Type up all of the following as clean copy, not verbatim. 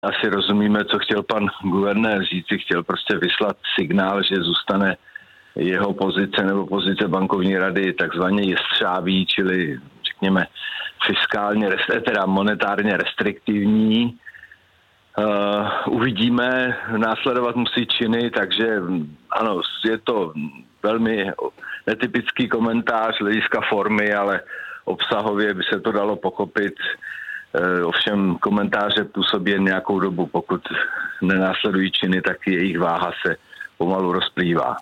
Asi rozumíme, co chtěl pan guvernér říci. Chtěl prostě vyslat signál, že zůstane jeho pozice nebo pozice bankovní rady takzvaně jestřábí, čili řekněme fiskálně, teda monetárně restriktivní. Uvidíme, následovat musí činy, takže ano, je to velmi netypický komentář hlediska formy, ale obsahově by se to dalo pochopit. Ovšem komentáře působí jen nějakou dobu, pokud nenásledují činy, tak jejich váha se pomalu rozplývá.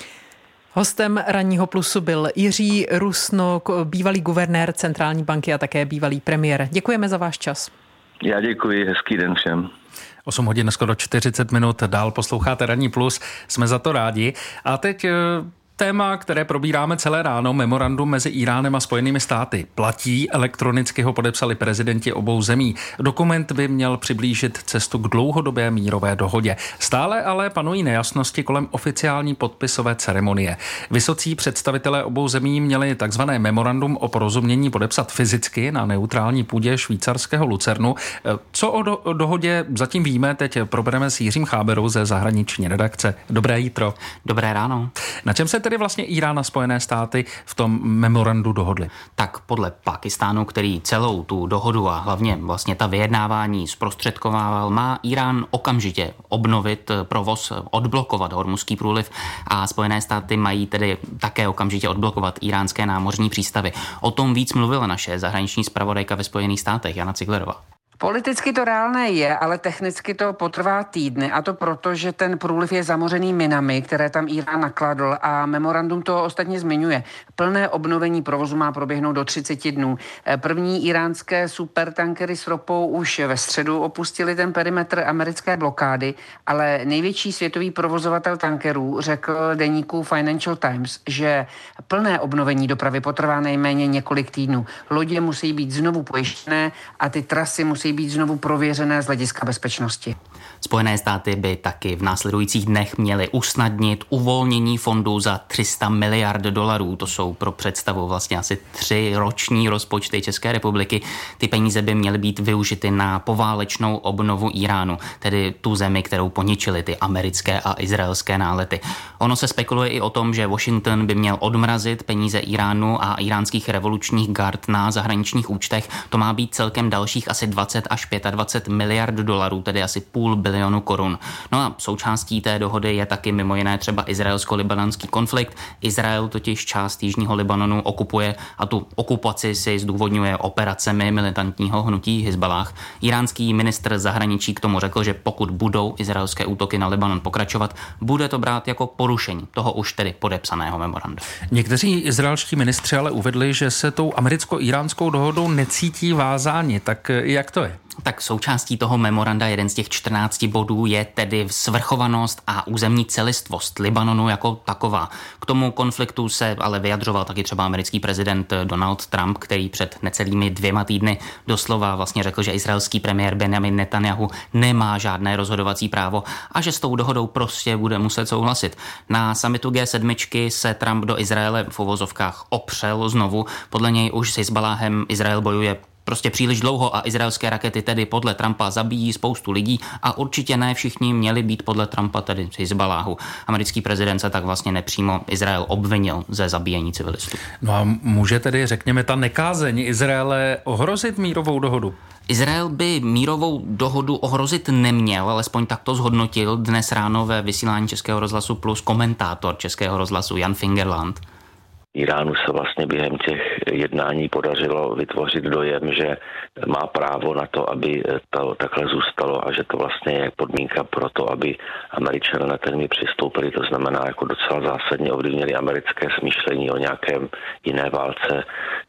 Hostem Ranního plusu byl Jiří Rusnok, bývalý guvernér centrální banky a také bývalý premiér. Děkujeme za váš čas. Já děkuji, hezký den všem. 8 hodin skoro 40 minut, dál posloucháte Ranní plus, jsme za to rádi. A teď téma, které probíráme celé ráno, memorandum mezi Íránem a Spojenými státy. Platí, elektronicky ho podepsali prezidenti obou zemí. Dokument by měl přiblížit cestu k dlouhodobé mírové dohodě. Stále ale panují nejasnosti kolem oficiální podpisové ceremonie. Vysocí představitelé obou zemí měli takzvané memorandum o porozumění podepsat fyzicky na neutrální půdě švýcarského Lucernu. Co o dohodě zatím víme, teď probereme s Jiřím Cháberou ze zahraniční redakce. Dobré jítro. Dobré ráno. Na čem se tedy vlastně Írán a Spojené státy v tom memorandu dohodli? Tak podle Pákistánu, který celou tu dohodu a hlavně vlastně ta vyjednávání zprostředkovával, má Írán okamžitě obnovit provoz, odblokovat Hormuzský průliv a Spojené státy mají tedy také okamžitě odblokovat íránské námořní přístavy. O tom víc mluvila naše zahraniční zpravodajka ve Spojených státech, Jana Ciglerová. Politicky to reálné je, ale technicky to potrvá týdny, a to proto, že ten průliv je zamořený minami, které tam Írán nakladl, a memorandum to ostatně zmiňuje. Plné obnovení provozu má proběhnout do 30 dnů. První iránské supertankery s ropou už ve středu opustili ten perimetr americké blokády, ale největší světový provozovatel tankerů řekl deníku Financial Times, že plné obnovení dopravy potrvá nejméně několik týdnů. Lodě musí být znovu pojištěné a ty trasy musí být znovu prověřené z hlediska bezpečnosti. Spojené státy by taky v následujících dnech měly usnadnit uvolnění fondů za $300 miliard. To jsou pro představu vlastně asi 3 roční rozpočty České republiky. Ty peníze by měly být využity na poválečnou obnovu Íránu, tedy tu zemi, kterou poničily ty americké a izraelské nálety. Ono se spekuluje i o tom, že Washington by měl odmrazit peníze Íránu a iránských revolučních gard na zahraničních účtech. To má být celkem dalších asi 20 až 25 miliard dolarů, tedy asi $500 milionu korun. No a součástí té dohody je taky mimo jiné třeba izraelsko-libanonský konflikt. Izrael totiž část jižního Libanonu okupuje a tu okupaci si zdůvodňuje operacemi militantního hnutí Hizballáh. Iránský ministr zahraničí k tomu řekl, že pokud budou izraelské útoky na Libanon pokračovat, bude to brát jako porušení toho už tedy podepsaného memoranda. Někteří izraelští ministři ale uvedli, že se tou americko-iránskou dohodou necítí vázáni. Tak jak to je? Tak součástí toho memoranda, jeden z těch 14 bodů, je tedy svrchovanost a územní celistvost Libanonu jako taková. K tomu konfliktu se ale vyjadřoval taky třeba americký prezident Donald Trump, který před necelými 2 týdny doslova vlastně řekl, že izraelský premiér Benjamin Netanyahu nemá žádné rozhodovací právo a že s tou dohodou prostě bude muset souhlasit. Na summitu G7 se Trump do Izraele v uvozovkách opřel znovu. Podle něj už s Hizballáhem Izrael bojuje prostě příliš dlouho a izraelské rakety tedy podle Trumpa zabíjí spoustu lidí a určitě ne všichni měli být podle Trumpa tedy z Hizballáhu. Americký prezident se tak vlastně nepřímo Izrael obvinil ze zabíjení civilistů. No a může tedy, řekněme, ta nekázeň Izraele ohrozit mírovou dohodu? Izrael by mírovou dohodu ohrozit neměl, alespoň tak to zhodnotil dnes ráno ve vysílání Českého rozhlasu Plus komentátor Českého rozhlasu Jan Fingerland. Iránu se vlastně během těch jednání podařilo vytvořit dojem, že má právo na to, aby to takhle zůstalo a že to vlastně je podmínka pro to, aby Američané na ten přistoupili. To znamená, jako docela zásadně ovlivnili americké smýšlení o nějakém jiné válce,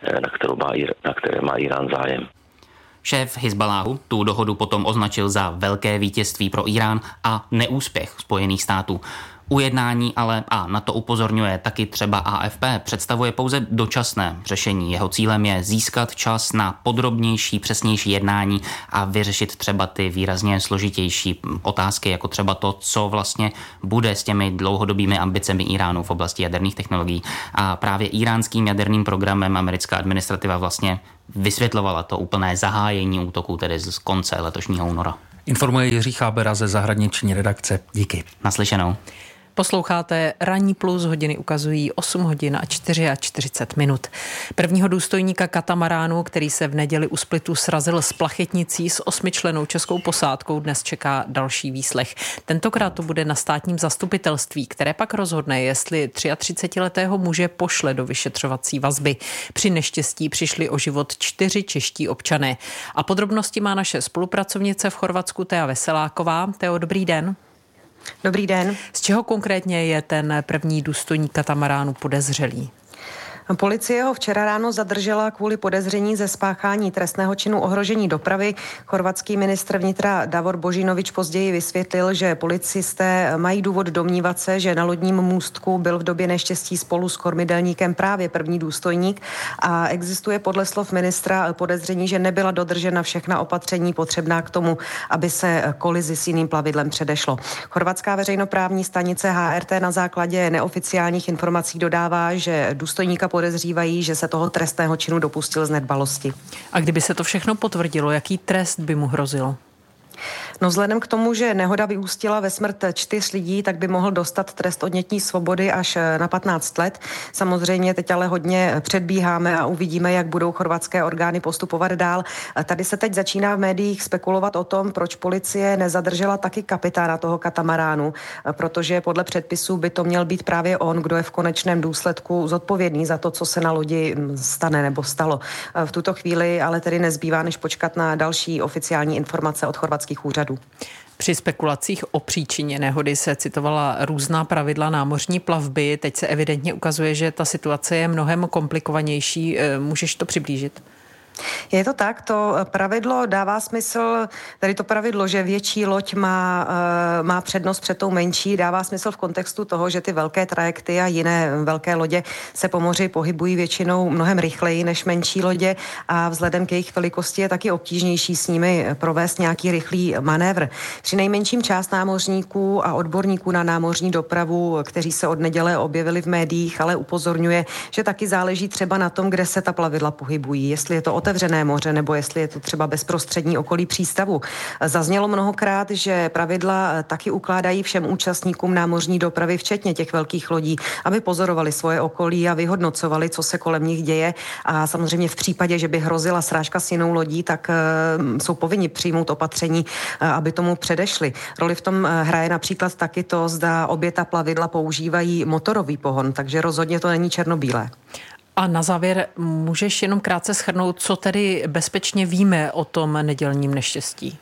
na které má Irán zájem. Šéf Hizballáhu tu dohodu potom označil za velké vítězství pro Irán a neúspěch Spojených států. Ujednání ale, a na to upozorňuje taky třeba AFP, představuje pouze dočasné řešení. Jeho cílem je získat čas na podrobnější, přesnější jednání a vyřešit třeba ty výrazně složitější otázky, jako třeba to, co vlastně bude s těmi dlouhodobými ambicemi Iránu v oblasti jaderných technologií. A právě iránským jaderným programem americká administrativa vlastně vysvětlovala to úplné zahájení útoku, tedy z konce letošního února. Informuje Jiří Chábera ze zahraniční redakce. Díky. Naslyšenou. Posloucháte Ranní plus, hodiny ukazují 8 hodin a 44 minut. Prvního důstojníka katamaránu, který se v neděli u Splitu srazil s plachetnicí s 8člennou českou posádkou, dnes čeká další výslech. Tentokrát to bude na státním zastupitelství, které pak rozhodne, jestli 33letého muže pošle do vyšetřovací vazby. Při neštěstí přišli o život 4 čeští občané. A podrobnosti má naše spolupracovnice v Chorvatsku Thea Veseláková. Theo, dobrý den. Dobrý den. Z čeho konkrétně je ten první důstojník katamaránu podezřelý? Policie ho včera ráno zadržela kvůli podezření ze spáchání trestného činu ohrožení dopravy. Chorvatský ministr vnitra Davor Božinovič později vysvětlil, že policisté mají důvod domnívat se, že na lodním můstku byl v době neštěstí spolu s kormidelníkem právě první důstojník a existuje podle slov ministra podezření, že nebyla dodržena všechna opatření potřebná k tomu, aby se kolizi s jiným plavidlem předešlo. Chorvatská veřejnoprávní stanice HRT na základě neoficiálních informací dodává, že důstojníka podezřívají, že se toho trestného činu dopustil z nedbalosti. A kdyby se to všechno potvrdilo, jaký trest by mu hrozil? No vzhledem k tomu, že nehoda vyústila ve smrt 4 lidí, tak by mohl dostat trest odnětí svobody až na 15 let. Samozřejmě teď ale hodně předbíháme a uvidíme, jak budou chorvatské orgány postupovat dál. Tady se teď začíná v médiích spekulovat o tom, proč policie nezadržela taky kapitána toho katamaránu, protože podle předpisů by to měl být právě on, kdo je v konečném důsledku zodpovědný za to, co se na lodi stane nebo stalo. V tuto chvíli ale tedy nezbývá, než počkat na další oficiální informace od chorvatských úřadů. Při spekulacích o příčině nehody se citovala různá pravidla námořní plavby. Teď se evidentně ukazuje, že ta situace je mnohem komplikovanější. Můžeš to přiblížit? Je to tak, to pravidlo dává smysl, tady to pravidlo, že větší loď má přednost před tou menší, dává smysl v kontextu toho, že ty velké trajekty a jiné velké lodě se po moři pohybují většinou mnohem rychleji než menší lodě a vzhledem k jejich velikosti je taky obtížnější s nimi provést nějaký rychlý manévr. Při nejmenším část námořníků a odborníků na námořní dopravu, kteří se od neděle objevili v médiích, ale upozorňuje, že taky záleží třeba na tom, kde se ta plavidla pohybují, jestli je to otevřené moře, nebo jestli je to třeba bezprostřední okolí přístavu. Zaznělo mnohokrát, že pravidla taky ukládají všem účastníkům námořní dopravy, včetně těch velkých lodí, aby pozorovali svoje okolí a vyhodnocovali, co se kolem nich děje. A samozřejmě v případě, že by hrozila srážka s jinou lodí, tak jsou povinni přijmout opatření, aby tomu předešli. Roli v tom hraje například taky to, zda obě ta plavidla používají motorový pohon, takže rozhodně to není černobílé. A na závěr můžeš jenom krátce shrnout, co tedy bezpečně víme o tom nedělním neštěstí?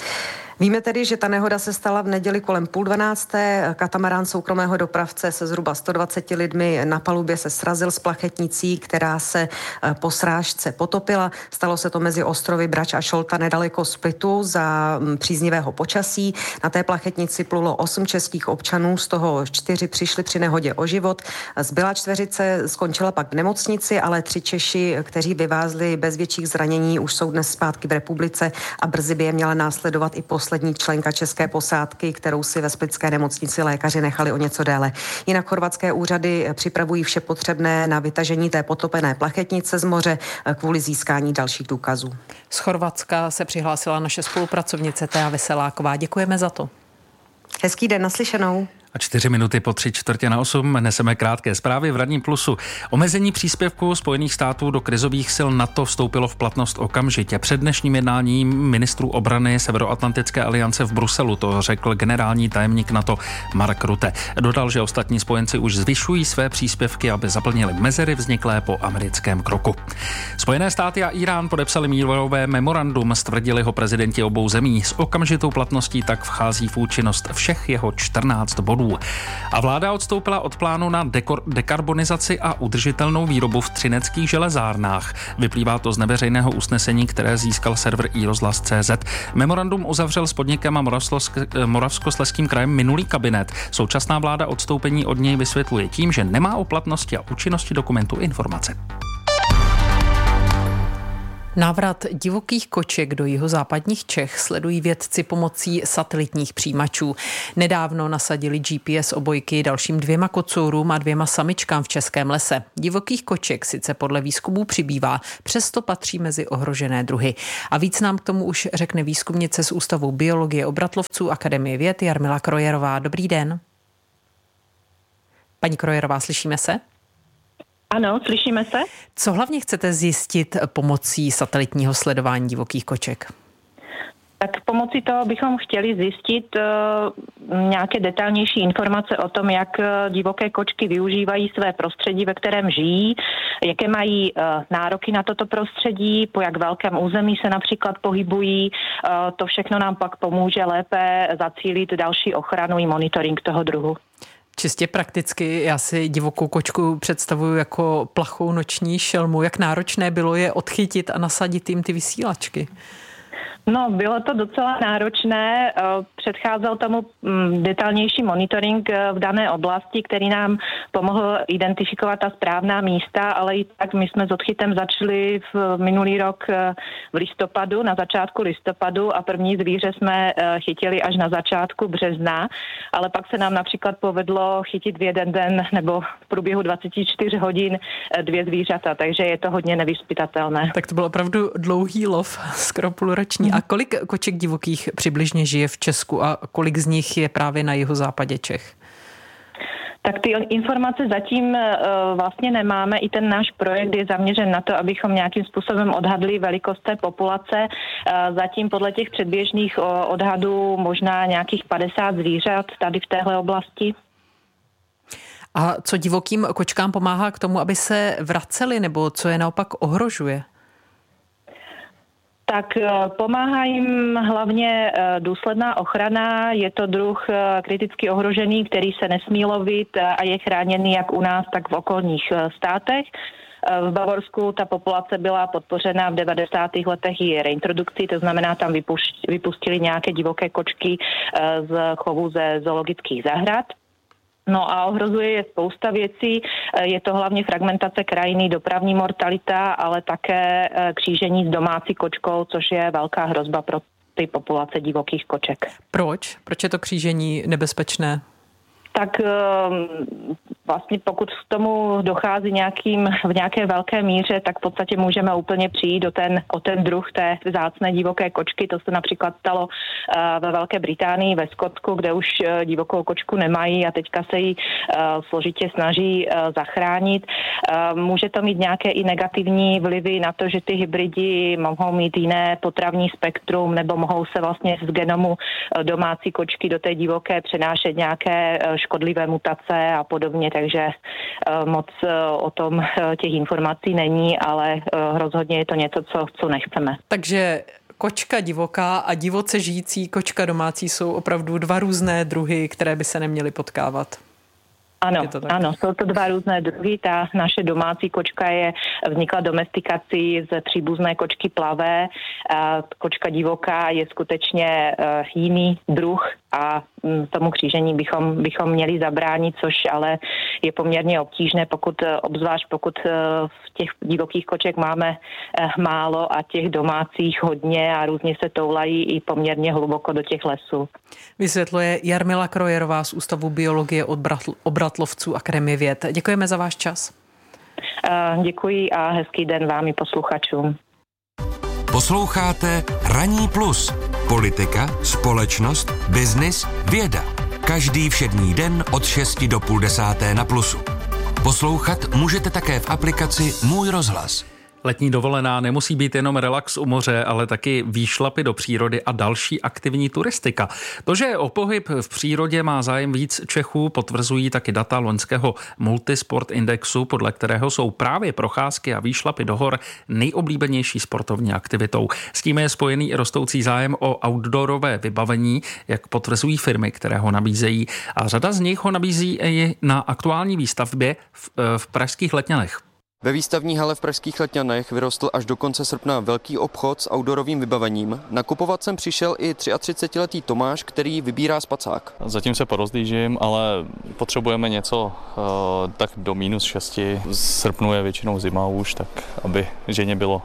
Víme tedy, že ta nehoda se stala v neděli kolem 11:30. Katamarán soukromého dopravce se zhruba 120 lidmi na palubě se srazil s plachetnicí, která se po srážce potopila. Stalo se to mezi ostrovy Brač a Šolta nedaleko Splitu za příznivého počasí. Na té plachetnici plulo 8 českých občanů, z toho 4 přišli při nehodě o život. Zbylá čtveřice skončila pak v nemocnici, ale 3 Češi, kteří vyvázli bez větších zranění, už jsou dnes zpátky v republice a brzy by je měla následovat i poslední členka české posádky, kterou si ve splitské nemocnici lékaři nechali o něco déle. Jinak chorvatské úřady připravují vše potřebné na vytažení té potopené plachetnice z moře kvůli získání dalších důkazů. Z Chorvatska se přihlásila naše spolupracovnice Thea Veseláková. Děkujeme za to. Hezký den, naslyšenou. A 4 minuty po 7:45 neseme krátké zprávy v Ranním plusu. Omezení příspěvku Spojených států do krizových sil NATO vstoupilo v platnost okamžitě. Před dnešním jednáním ministrů obrany Severoatlantické aliance v Bruselu to řekl generální tajemník NATO Mark Rutte. Dodal, že ostatní spojenci už zvyšují své příspěvky, aby zaplnili mezery vzniklé po americkém kroku. Spojené státy a Irán podepsali mírové memorandum, stvrdili ho prezidenti obou zemí. S okamžitou platností tak vchází v účinnost všech jeho 14 bodů. A vláda odstoupila od plánu na dekarbonizaci a udržitelnou výrobu v třineckých železárnách. Vyplývá to z neveřejného usnesení, které získal server iRozhlas.cz. Memorandum uzavřel s podnikem a Moravskoslezským krajem minulý kabinet. Současná vláda odstoupení od něj vysvětluje tím, že nemá o platnosti a účinnosti dokumentu informace. Návrat divokých koček do jihozápadních Čech sledují vědci pomocí satelitních přijímačů. Nedávno nasadili GPS obojky dalším 2 kocourům a 2 samičkám v českém lese. Divokých koček sice podle výzkumů přibývá, přesto patří mezi ohrožené druhy. A víc nám k tomu už řekne výzkumnice z Ústavu biologie obratlovců Akademie věd Jarmila Krojerová. Dobrý den. Paní Krojerová, slyšíme se? Ano, slyšíme se. Co hlavně chcete zjistit pomocí satelitního sledování divokých koček? Tak pomocí toho bychom chtěli zjistit nějaké detailnější informace o tom, jak divoké kočky využívají své prostředí, ve kterém žijí, jaké mají nároky na toto prostředí, po jak velkém území se například pohybují. To všechno nám pak pomůže lépe zacílit další ochranu i monitoring toho druhu. Čistě prakticky, já si divokou kočku představuji jako plachou noční šelmu. Jak náročné bylo je odchytit a nasadit jim ty vysílačky? No, bylo to docela náročné. Předcházel tomu detailnější monitoring v dané oblasti, který nám pomohl identifikovat ta správná místa, ale i tak my jsme s odchytem začali v minulý rok v listopadu, na začátku listopadu a první zvíře jsme chytili až na začátku března, ale pak se nám například povedlo chytit v jeden den nebo v průběhu 24 hodin 2 zvířata, takže je to hodně nevyzpytatelné. Tak to byl opravdu dlouhý lov, skoro půlroční. A kolik koček divokých přibližně žije v Česku a kolik z nich je právě na jihozápadě Čech? Tak ty informace zatím vlastně nemáme. I ten náš projekt je zaměřen na to, abychom nějakým způsobem odhadli velikost té populace. Zatím podle těch předběžných odhadů možná nějakých 50 zvířat tady v téhle oblasti. A co divokým kočkám pomáhá k tomu, aby se vraceli, nebo co je naopak ohrožuje? Tak pomáhá jim hlavně důsledná ochrana. Je to druh kriticky ohrožený, který se nesmí lovit a je chráněný jak u nás, tak v okolních státech. V Bavorsku ta populace byla podpořena v 90. letech i reintrodukcí, to znamená, tam vypustili nějaké divoké kočky z chovu ze zoologických zahrad. No a ohrozuje je spousta věcí. Je to hlavně fragmentace krajiny, dopravní mortalita, ale také křížení s domácí kočkou, což je velká hrozba pro ty populace divokých koček. Proč? Proč je to křížení nebezpečné? Tak vlastně pokud k tomu dochází v nějaké velké míře, tak v podstatě můžeme úplně přijít o ten druh té vzácné divoké kočky. To se například stalo ve Velké Británii, ve Skotsku, kde už divokou kočku nemají a teďka se ji složitě snaží zachránit. Může to mít nějaké i negativní vlivy na to, že ty hybridi mohou mít jiné potravní spektrum nebo mohou se vlastně z genomu domácí kočky do té divoké přenášet nějaké škodlivé mutace a podobně, takže moc o tom těch informací není, ale rozhodně je to něco, co nechceme. Takže kočka divoká a divoce žijící kočka domácí jsou opravdu 2 různé druhy, které by se neměly potkávat. Ano, jsou to 2 různé druhy. Ta naše domácí kočka vznikla domestikací z příbuzné kočky plavé. Kočka divoká je skutečně jiný druh a tomu křížení bychom měli zabránit, což ale je poměrně obtížné, obzvlášť pokud v těch divokých koček máme málo a těch domácích hodně a různě se toulají i poměrně hluboko do těch lesů. Vysvětluje Jarmila Krojerová z Ústavu biologie obratlovců Akademie věd. Děkujeme za váš čas. Děkuji a hezký den vám i posluchačům. Posloucháte Ranní plus. Politika, společnost, biznis, věda. Každý všední den od 6 do 9:30 na Plusu. Poslouchat můžete také v aplikaci Můj rozhlas. Letní dovolená nemusí být jenom relax u moře, ale taky výšlapy do přírody a další aktivní turistika. To, že o pohyb v přírodě má zájem víc Čechů, potvrzují taky data loňského Multisport Indexu, podle kterého jsou právě procházky a výšlapy do hor nejoblíbenější sportovní aktivitou. S tím je spojený i rostoucí zájem o outdoorové vybavení, jak potvrzují firmy, které ho nabízejí. A řada z nich ho nabízí i na aktuální výstavbě v pražských Letňanech. Ve výstavní hale v pražských Letňanech vyrostl až do konce srpna velký obchod s outdoorovým vybavením. Nakupovat sem přišel i 33letý Tomáš, který vybírá spacák. Zatím se porozdýžím, ale potřebujeme něco tak do -6. V srpnu je většinou zima už, tak aby ženě bylo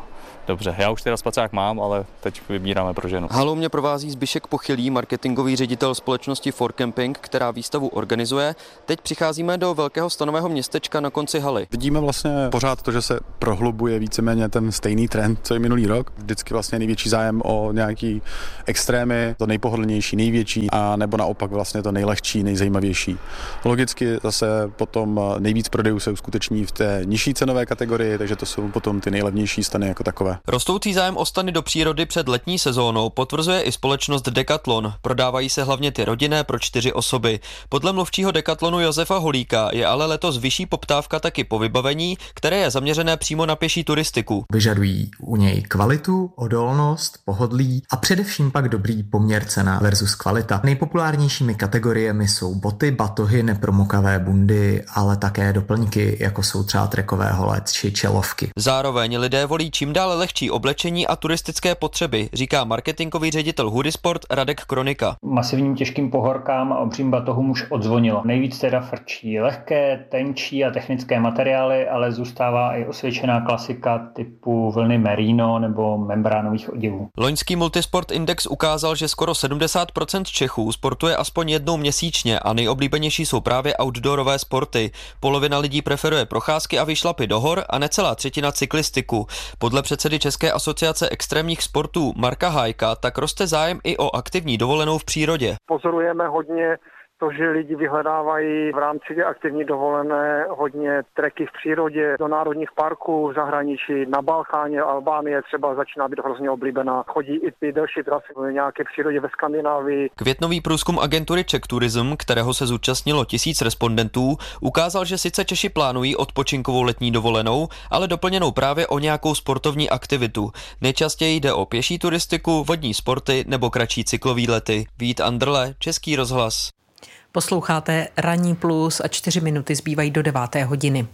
dobře. Já už teda spacák mám, ale teď vybíráme pro ženu. Halou mě provází Zbyšek Pochylý, marketingový ředitel společnosti For Camping, která výstavu organizuje. Teď přicházíme do velkého stanového městečka na konci haly. Vidíme vlastně pořád to, že se prohlubuje víceméně ten stejný trend, co je minulý rok. Vždycky vlastně největší zájem o nějaký extrémy, to nejpohodlnější, největší, a nebo naopak vlastně to nejlehčí, nejzajímavější. Logicky zase potom nejvíc prodejů se uskuteční v té nižší cenové kategorii, takže to jsou potom ty nejlevnější stany jako takové. Rostoucí zájem o stany do přírody před letní sezónou potvrzuje i společnost Decathlon. Prodávají se hlavně ty rodinné pro 4 osoby. Podle mluvčího Decathlonu Josefa Holíka je ale letos vyšší poptávka taky po vybavení, které je zaměřené přímo na pěší turistiku. Vyžadují u něj kvalitu, odolnost, pohodlí a především pak dobrý poměr cena versus kvalita. Nejpopulárnějšími kategoriemi jsou boty, batohy, nepromokavé bundy, ale také doplňky, jako jsou třeba trekové holec či čelovky. Zároveň lidé volí čím dále lehčí oblečení a turistické potřeby, říká marketingový ředitel Hudisport Radek Kronika. Masivním těžkým pohorkám a obřím batohům už odzvonilo. Nejvíc teda frčí lehké, tenčí a technické materiály, ale zůstává i osvědčená klasika typu vlny merino nebo membránových oděvů. Loňský Multisport Index ukázal, že skoro 70% Čechů sportuje aspoň jednou měsíčně a nejoblíbenější jsou právě outdoorové sporty. Polovina lidí preferuje procházky a výšlapy do hor a necelá třetina cyklistiku. Podle předsedy České asociace extrémních sportů Marka Hájka tak roste zájem i o aktivní dovolenou v přírodě. Pozorujeme hodně to, že lidi vyhledávají v rámci aktivní dovolené hodně treky v přírodě, do národních parků v zahraničí, na Balkáně, Albánie třeba začíná být hrozně oblíbená. Chodí i ty delší trasy v nějaké přírodě ve Skandinávii. Květnový průzkum agentury Czech Tourism, kterého se zúčastnilo 1000 respondentů, ukázal, že sice Češi plánují odpočinkovou letní dovolenou, ale doplněnou právě o nějakou sportovní aktivitu. Nejčastěji jde o pěší turistiku, vodní sporty nebo kratší cyklový lety. Vít Andrle, Český rozhlas. Posloucháte Ranní plus a 4 minuty zbývají do 9. hodiny.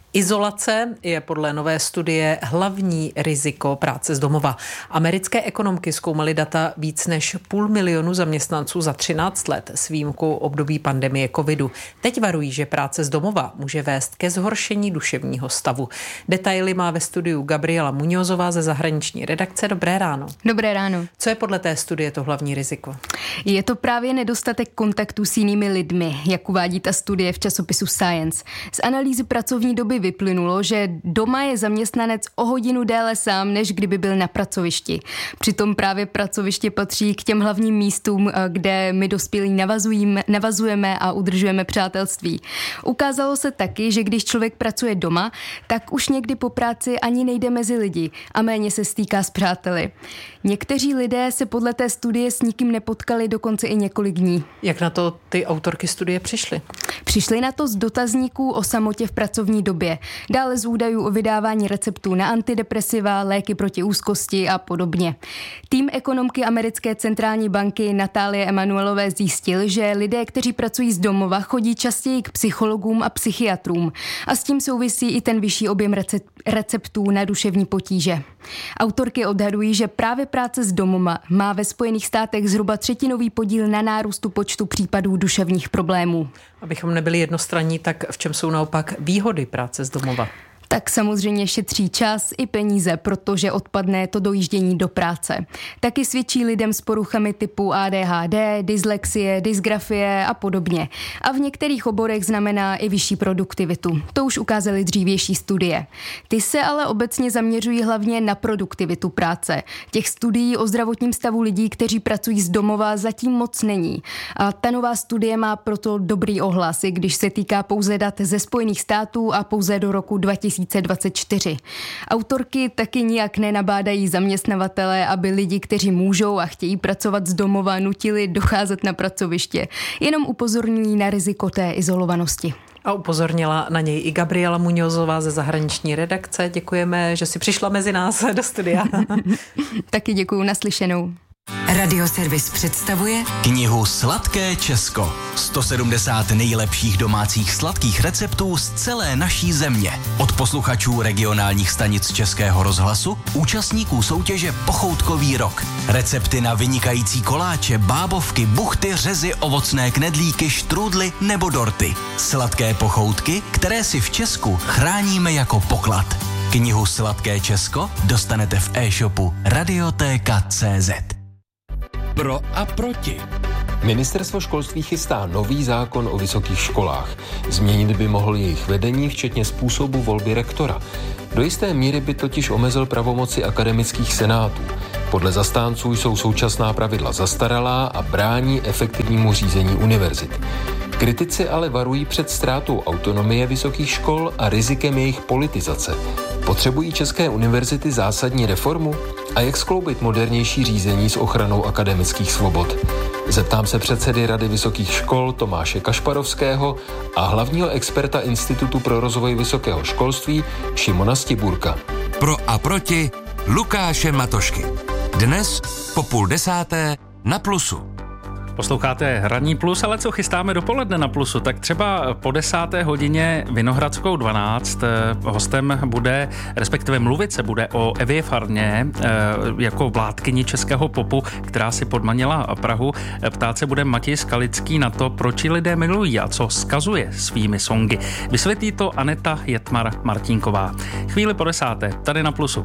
Izolace je podle nové studie hlavní riziko práce z domova. Americké ekonomky zkoumaly data víc než 500 000 zaměstnanců za 13 let s výjimkou období pandemie covidu. Teď varují, že práce z domova může vést ke zhoršení duševního stavu. Detaily má ve studiu Gabriela Muñozová ze zahraniční redakce. Dobré ráno. Dobré ráno. Co je podle té studie to hlavní riziko? Je to právě nedostatek kontaktu s jinými lidmi, jak uvádí ta studie v časopisu Science. Z analýzy pracovní doby vyplynulo, že doma je zaměstnanec o hodinu déle sám, než kdyby byl na pracovišti. Přitom právě pracoviště patří k těm hlavním místům, kde my dospělí navazujeme a udržujeme přátelství. Ukázalo se taky, že když člověk pracuje doma, tak už někdy po práci ani nejde mezi lidi a méně se stýká s přáteli. Někteří lidé se podle té studie s nikým nepotkali dokonce i několik dní. Jak na to ty autorky studie přišly? Přišly na to z dotazníků o samotě v pracovní době. Dále z údajů o vydávání receptů na antidepresiva, léky proti úzkosti a podobně. Tým ekonomky americké centrální banky Natálie Emanuelové zjistil, že lidé, kteří pracují z domova, chodí častěji k psychologům a psychiatrům. A s tím souvisí i ten vyšší objem receptů na duševní potíže. Autorky odhadují, že právě práce z domova má ve Spojených státech zhruba 3% podíl na nárůstu počtu případů duševních problémů. Abychom nebyli jednostranní, tak v čem jsou naopak výhody práce z domova? Tak samozřejmě šetří čas i peníze, protože odpadne to dojíždění do práce. Taky svědčí lidem s poruchami typu ADHD, dyslexie, dysgrafie a podobně. A v některých oborech znamená i vyšší produktivitu. To už ukázaly dřívější studie. Ty se ale obecně zaměřují hlavně na produktivitu práce. Těch studií o zdravotním stavu lidí, kteří pracují z domova, zatím moc není. A ta nová studie má proto dobrý ohlas, i když se týká pouze dat ze Spojených států a pouze do roku 2024. Autorky taky nijak nenabádají zaměstnavatele, aby lidi, kteří můžou a chtějí pracovat z domova, nutili docházet na pracoviště. Jenom upozorňují na riziko té izolovanosti. A upozornila na něj i Gabriela Muñozová ze zahraniční redakce. Děkujeme, že jsi přišla mezi nás do studia. Taky děkuju, naslyšenou. Radioservis představuje knihu Sladké Česko. 170 nejlepších domácích sladkých receptů z celé naší země. Od posluchačů regionálních stanic Českého rozhlasu, účastníků soutěže Pochoutkový rok. Recepty na vynikající koláče, bábovky, buchty, řezy, ovocné knedlíky, štrůdly nebo dorty. Sladké pochoutky, které si v Česku chráníme jako poklad. Knihu Sladké Česko dostanete v e-shopu Radiotéka.cz. Pro a proti. Ministerstvo školství chystá nový zákon o vysokých školách. Změnit by mohl jejich vedení, včetně způsobu volby rektora. Do jisté míry by totiž omezil pravomoci akademických senátů. Podle zastánců jsou současná pravidla zastaralá a brání efektivnímu řízení univerzit. Kritici ale varují před ztrátou autonomie vysokých škol a rizikem jejich politizace. Potřebují české univerzity zásadní reformu? A jak skloubit modernější řízení s ochranou akademických svobod? Zeptám se předsedy Rady vysokých škol Tomáše Kašparovského a hlavního experta Institutu pro rozvoj vysokého školství Šimona Stiburka. Pro a proti Lukáše Matošky. Dnes po 9:30 na Plusu. Posloucháte Ranní plus, ale co chystáme dopoledne na Plusu? Tak třeba po 10. hodině Vinohradskou 12 hostem bude, respektive mluvit se bude o Evě Farně jako vládkyni českého popu, která si podmanila Prahu. Ptát se bude Matěj Skalický na to, proč lidé milují a co zkazuje svými songy. Vysvětlí to Aneta Jetmar-Martínková. Chvíli po 10. tady na Plusu.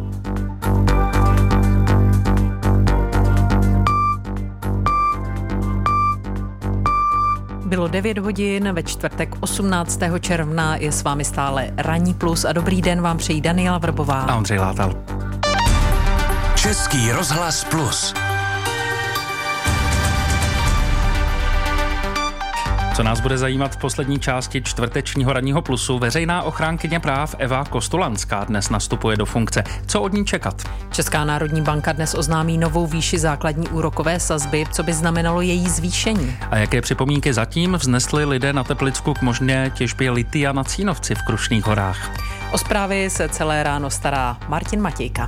Bylo 9 hodin, ve čtvrtek 18. června je s vámi stále Ranní plus a dobrý den vám přejí Daniela Vrbová a Ondřej Látal. Český rozhlas Plus. Co nás bude zajímat v poslední části čtvrtečního Ranního plusu, veřejná ochránkyně práv Eva Kostolanská dnes nastupuje do funkce. Co od ní čekat? Česká národní banka dnes oznámí novou výši základní úrokové sazby, co by znamenalo její zvýšení. A jaké připomínky zatím vznesli lidé na Teplicku k možné těžbě litia na Cínovci v Krušných horách? O zprávy se celé ráno stará Martin Matějka.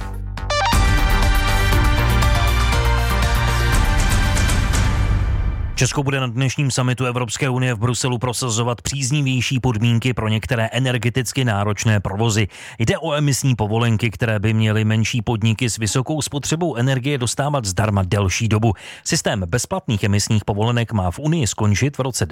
Česko bude na dnešním summitu Evropské unie v Bruselu prosazovat příznivější podmínky pro některé energeticky náročné provozy. Jde o emisní povolenky, které by měly menší podniky s vysokou spotřebou energie dostávat zdarma delší dobu. Systém bezplatných emisních povolenek má v Unii skončit v roce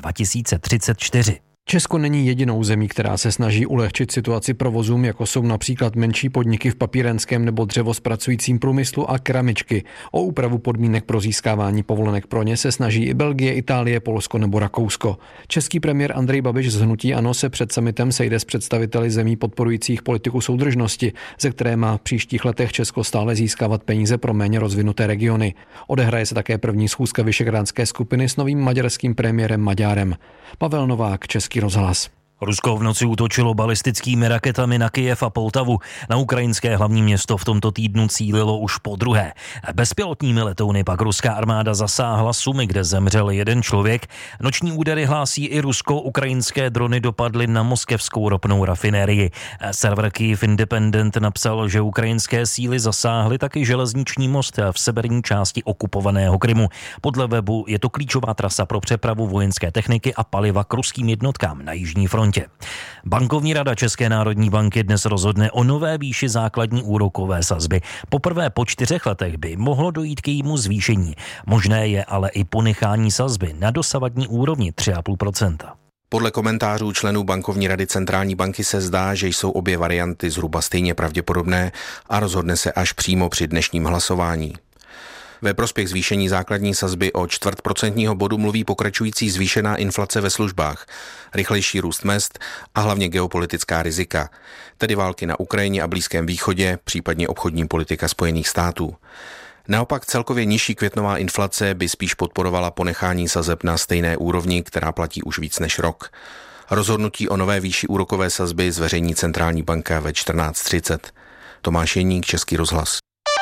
2034. Česko není jedinou zemí, která se snaží ulehčit situaci provozům, jako jsou například menší podniky v papírenském nebo dřevozpracujícím průmyslu a keramičky. O úpravu podmínek pro získávání povolenek pro ně se snaží i Belgie, Itálie, Polsko nebo Rakousko. Český premiér Andrej Babiš z hnutí ANO se před summitem sejde s představiteli zemí podporujících politiku soudržnosti, ze které má v příštích letech Česko stále získávat peníze pro méně rozvinuté regiony. Odehraje se také první schůzka Visegrádské skupiny s novým maďarským premiérem Maďárem. Pavel Novák, Český rozhlas. Rusko v noci útočilo balistickými raketami na Kyjev a Poltavu. Na ukrajinské hlavní město v tomto týdnu cílilo už po druhé. Bezpilotními letouny pak ruská armáda zasáhla Sumy, kde zemřel jeden člověk. Noční údery hlásí i rusko-ukrajinské drony dopadly na moskevskou ropnou rafinérii. Server Kyiv Independent napsal, že ukrajinské síly zasáhly taky železniční most v severní části okupovaného Krymu. Podle webu je to klíčová trasa pro přepravu vojenské techniky a paliva k ruským jednotkám na jižní frontě. Bankovní rada České národní banky dnes rozhodne o nové výši základní úrokové sazby. Poprvé po 4 letech by mohlo dojít k jejímu zvýšení. Možné je ale i ponechání sazby na dosavadní úrovni 3,5%. Podle komentářů členů bankovní rady centrální banky se zdá, že jsou obě varianty zhruba stejně pravděpodobné a rozhodne se až přímo při dnešním hlasování. Ve prospěch zvýšení základní sazby o 0,25% bodu mluví pokračující zvýšená inflace ve službách, rychlejší růst mezd a hlavně geopolitická rizika, tedy války na Ukrajině a Blízkém východě, případně obchodní politika Spojených států. Naopak celkově nižší květnová inflace by spíš podporovala ponechání sazeb na stejné úrovni, která platí už víc než rok. Rozhodnutí o nové výši úrokové sazby zveřejní centrální banka ve 14:30. Tomáš Jeník, Český rozhlas.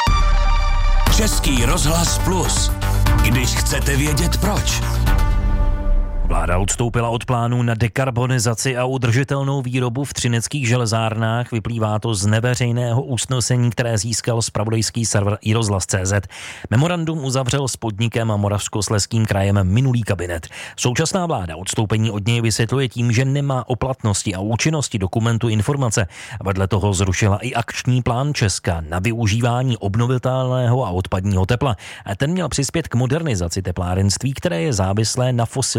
Český rozhlas Plus. Když chcete vědět proč. Vláda odstoupila od plánů na dekarbonizaci a udržitelnou výrobu v třineckých železárnách. Vyplývá to z neveřejného usnesení, které získal zpravodajský server iRozhlas.cz. Memorandum uzavřel s podnikem a Moravskoslezským krajem minulý kabinet. Současná vláda odstoupení od něj vysvětluje tím, že nemá o platnosti a účinnosti dokumentu informace. Vedle toho zrušila i akční plán Česka na využívání obnovitelného a odpadního tepla. Ten měl přispět k modernizaci teplárenství, které je závislé na fosilních palivech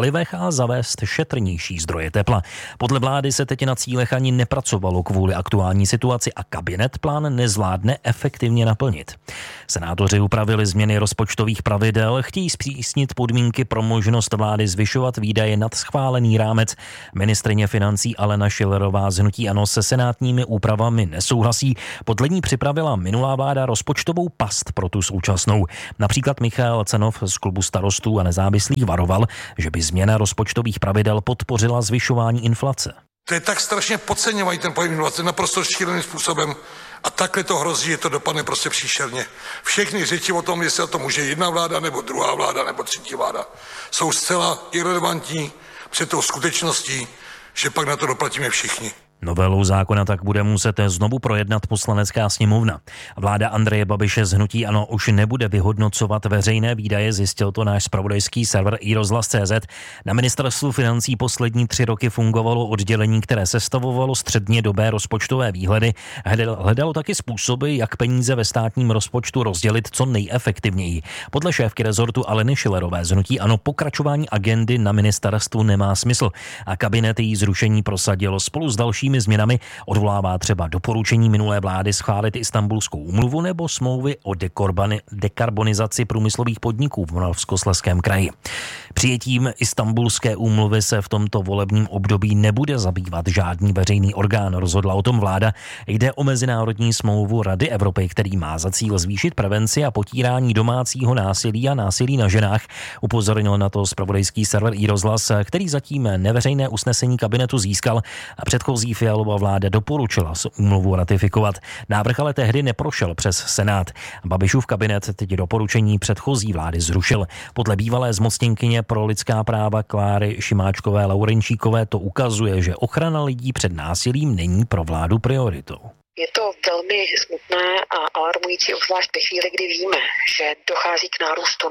palivech a zavést šetrnější zdroje tepla. Podle vlády se teď na cílech ani nepracovalo kvůli aktuální situaci a kabinet plán nezvládne efektivně naplnit. Senátoři upravili změny rozpočtových pravidel, chtějí zpřísnit podmínky pro možnost vlády zvyšovat výdaje nad schválený rámec. Ministryně financí Alena Schillerová z hnutí ANO se senátními úpravami nesouhlasí. Podle ní připravila minulá vláda rozpočtovou past pro tu současnou. Například Michal Cenov z klubu Starostů a nezávislých varoval, že by změna rozpočtových pravidel podpořila zvyšování inflace. To je tak strašně podceňovaný ten pojem inflace naprosto šíleným způsobem a takhle to hrozí, že to dopadne prostě příšerně. Všechny řeči o tom, jestli to může jedna vláda, nebo druhá vláda, nebo třetí vláda, jsou zcela irelevantní před tou skutečností, že pak na to doplatíme všichni. Novelu zákona tak bude muset znovu projednat Poslanecká sněmovna. Vláda Andreje Babiše z hnutí ANO už nebude vyhodnocovat veřejné výdaje, zjistil to náš zpravodajský server iRozhlas.cz. Na ministerstvu financí poslední 3 roky fungovalo oddělení, které sestavovalo střednědobé rozpočtové výhledy. Hledalo taky způsoby, jak peníze ve státním rozpočtu rozdělit co nejefektivněji. Podle šéfky rezortu Aleny Schillerové z hnutí ANO pokračování agendy na ministerstvu nemá smysl a kabinet její zrušení prosadil spolu s dalšími změnami, odvolává třeba doporučení minulé vlády schválit Istanbulskou úmluvu nebo smlouvy o dekarbonizaci průmyslových podniků v Moravskoslezském kraji. Přijetím Istanbulské úmluvy se v tomto volebním období nebude zabývat žádný veřejný orgán, rozhodla o tom vláda. Jde o mezinárodní smlouvu Rady Evropy, který má za cíl zvýšit prevenci a potírání domácího násilí a násilí na ženách. Upozornil na to zpravodajský server iRozhlas, který zatím neveřejné usnesení kabinetu získal a předchozí Fialova vláda doporučila úmluvu ratifikovat. Návrh ale tehdy neprošel přes Senát. Babišův kabinet teď doporučení předchozí vlády zrušil. Podle bývalé zmocněnkyně pro lidská práva Kláry Šimáčkové Laurenčíkové to ukazuje, že ochrana lidí před násilím není pro vládu prioritou. Je to velmi smutné a alarmující, obzvlášť ve chvíli, kdy víme, že dochází k nárůstu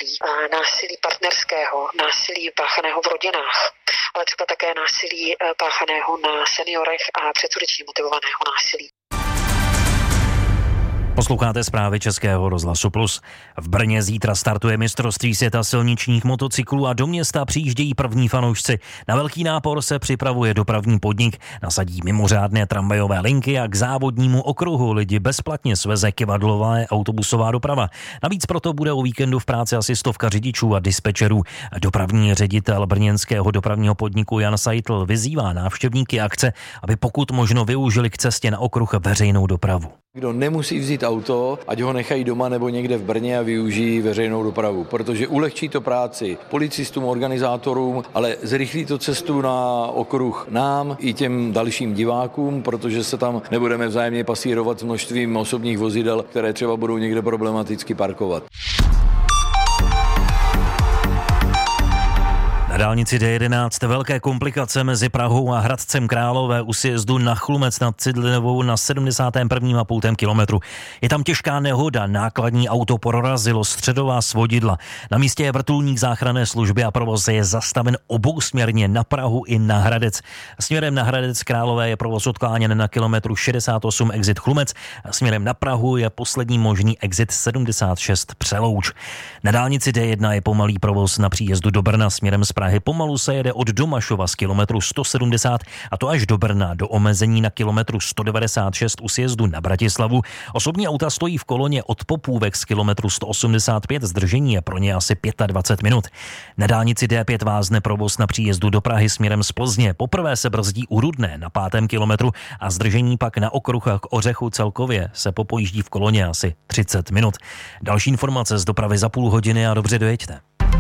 násilí partnerského, násilí páchaného v rodinách, ale třeba také násilí páchaného na seniorech a předsudečně motivovaného násilí. Posloucháte zprávy Českého rozhlasu Plus. V Brně zítra startuje mistrovství světa silničních motocyklů a do města přijíždějí první fanoušci. Na velký nápor se připravuje dopravní podnik, nasadí mimořádné tramvajové linky a k závodnímu okruhu lidi bezplatně sveze kivadlová autobusová doprava. Navíc proto bude o víkendu v práci asi 100 řidičů a dispečerů. Dopravní ředitel brněnského dopravního podniku Jan Seitl vyzývá návštěvníky akce, aby pokud možno využili k cestě na okruh veřejnou dopravu. Kdo nemusí vzít auto, ať ho nechají doma nebo někde v Brně a využijí veřejnou dopravu, protože ulehčí to práci policistům, organizátorům, ale zrychlí to cestu na okruh nám i těm dalším divákům, protože se tam nebudeme vzájemně pasírovat s množstvím osobních vozidel, které třeba budou někde problematicky parkovat. Na dálnici D11 velké komplikace mezi Prahou a Hradcem Králové u sjezdu na Chlumec nad Cidlinovou na 71,5 kilometru. Je tam těžká nehoda, nákladní auto prorazilo středová svodidla. Na místě je vrtulník záchranné služby a provoz je zastaven obousměrně na Prahu i na Hradec. Směrem na Hradec Králové je provoz odkláněn na kilometru 68 exit Chlumec a směrem na Prahu je poslední možný exit 76 Přelouč. Na dálnici D1 je pomalý provoz na příjezdu do Brna směrem z Prahy. Pomalu se jede od Domašova z kilometru 170 a to až do Brna, do omezení na kilometru 196 u sjezdu na Bratislavu. Osobní auta stojí v koloně od Popůvek z kilometru 185, zdržení je pro ně asi 25 minut. Na dálnici D5 vázne provoz na příjezdu do Prahy směrem z Plzně. Poprvé se brzdí u Rudné na 5. kilometru a zdržení pak na okruh k Ořechu celkově se popojíždí v koloně asi 30 minut. Další informace z dopravy za půl hodiny a dobře dojeďte.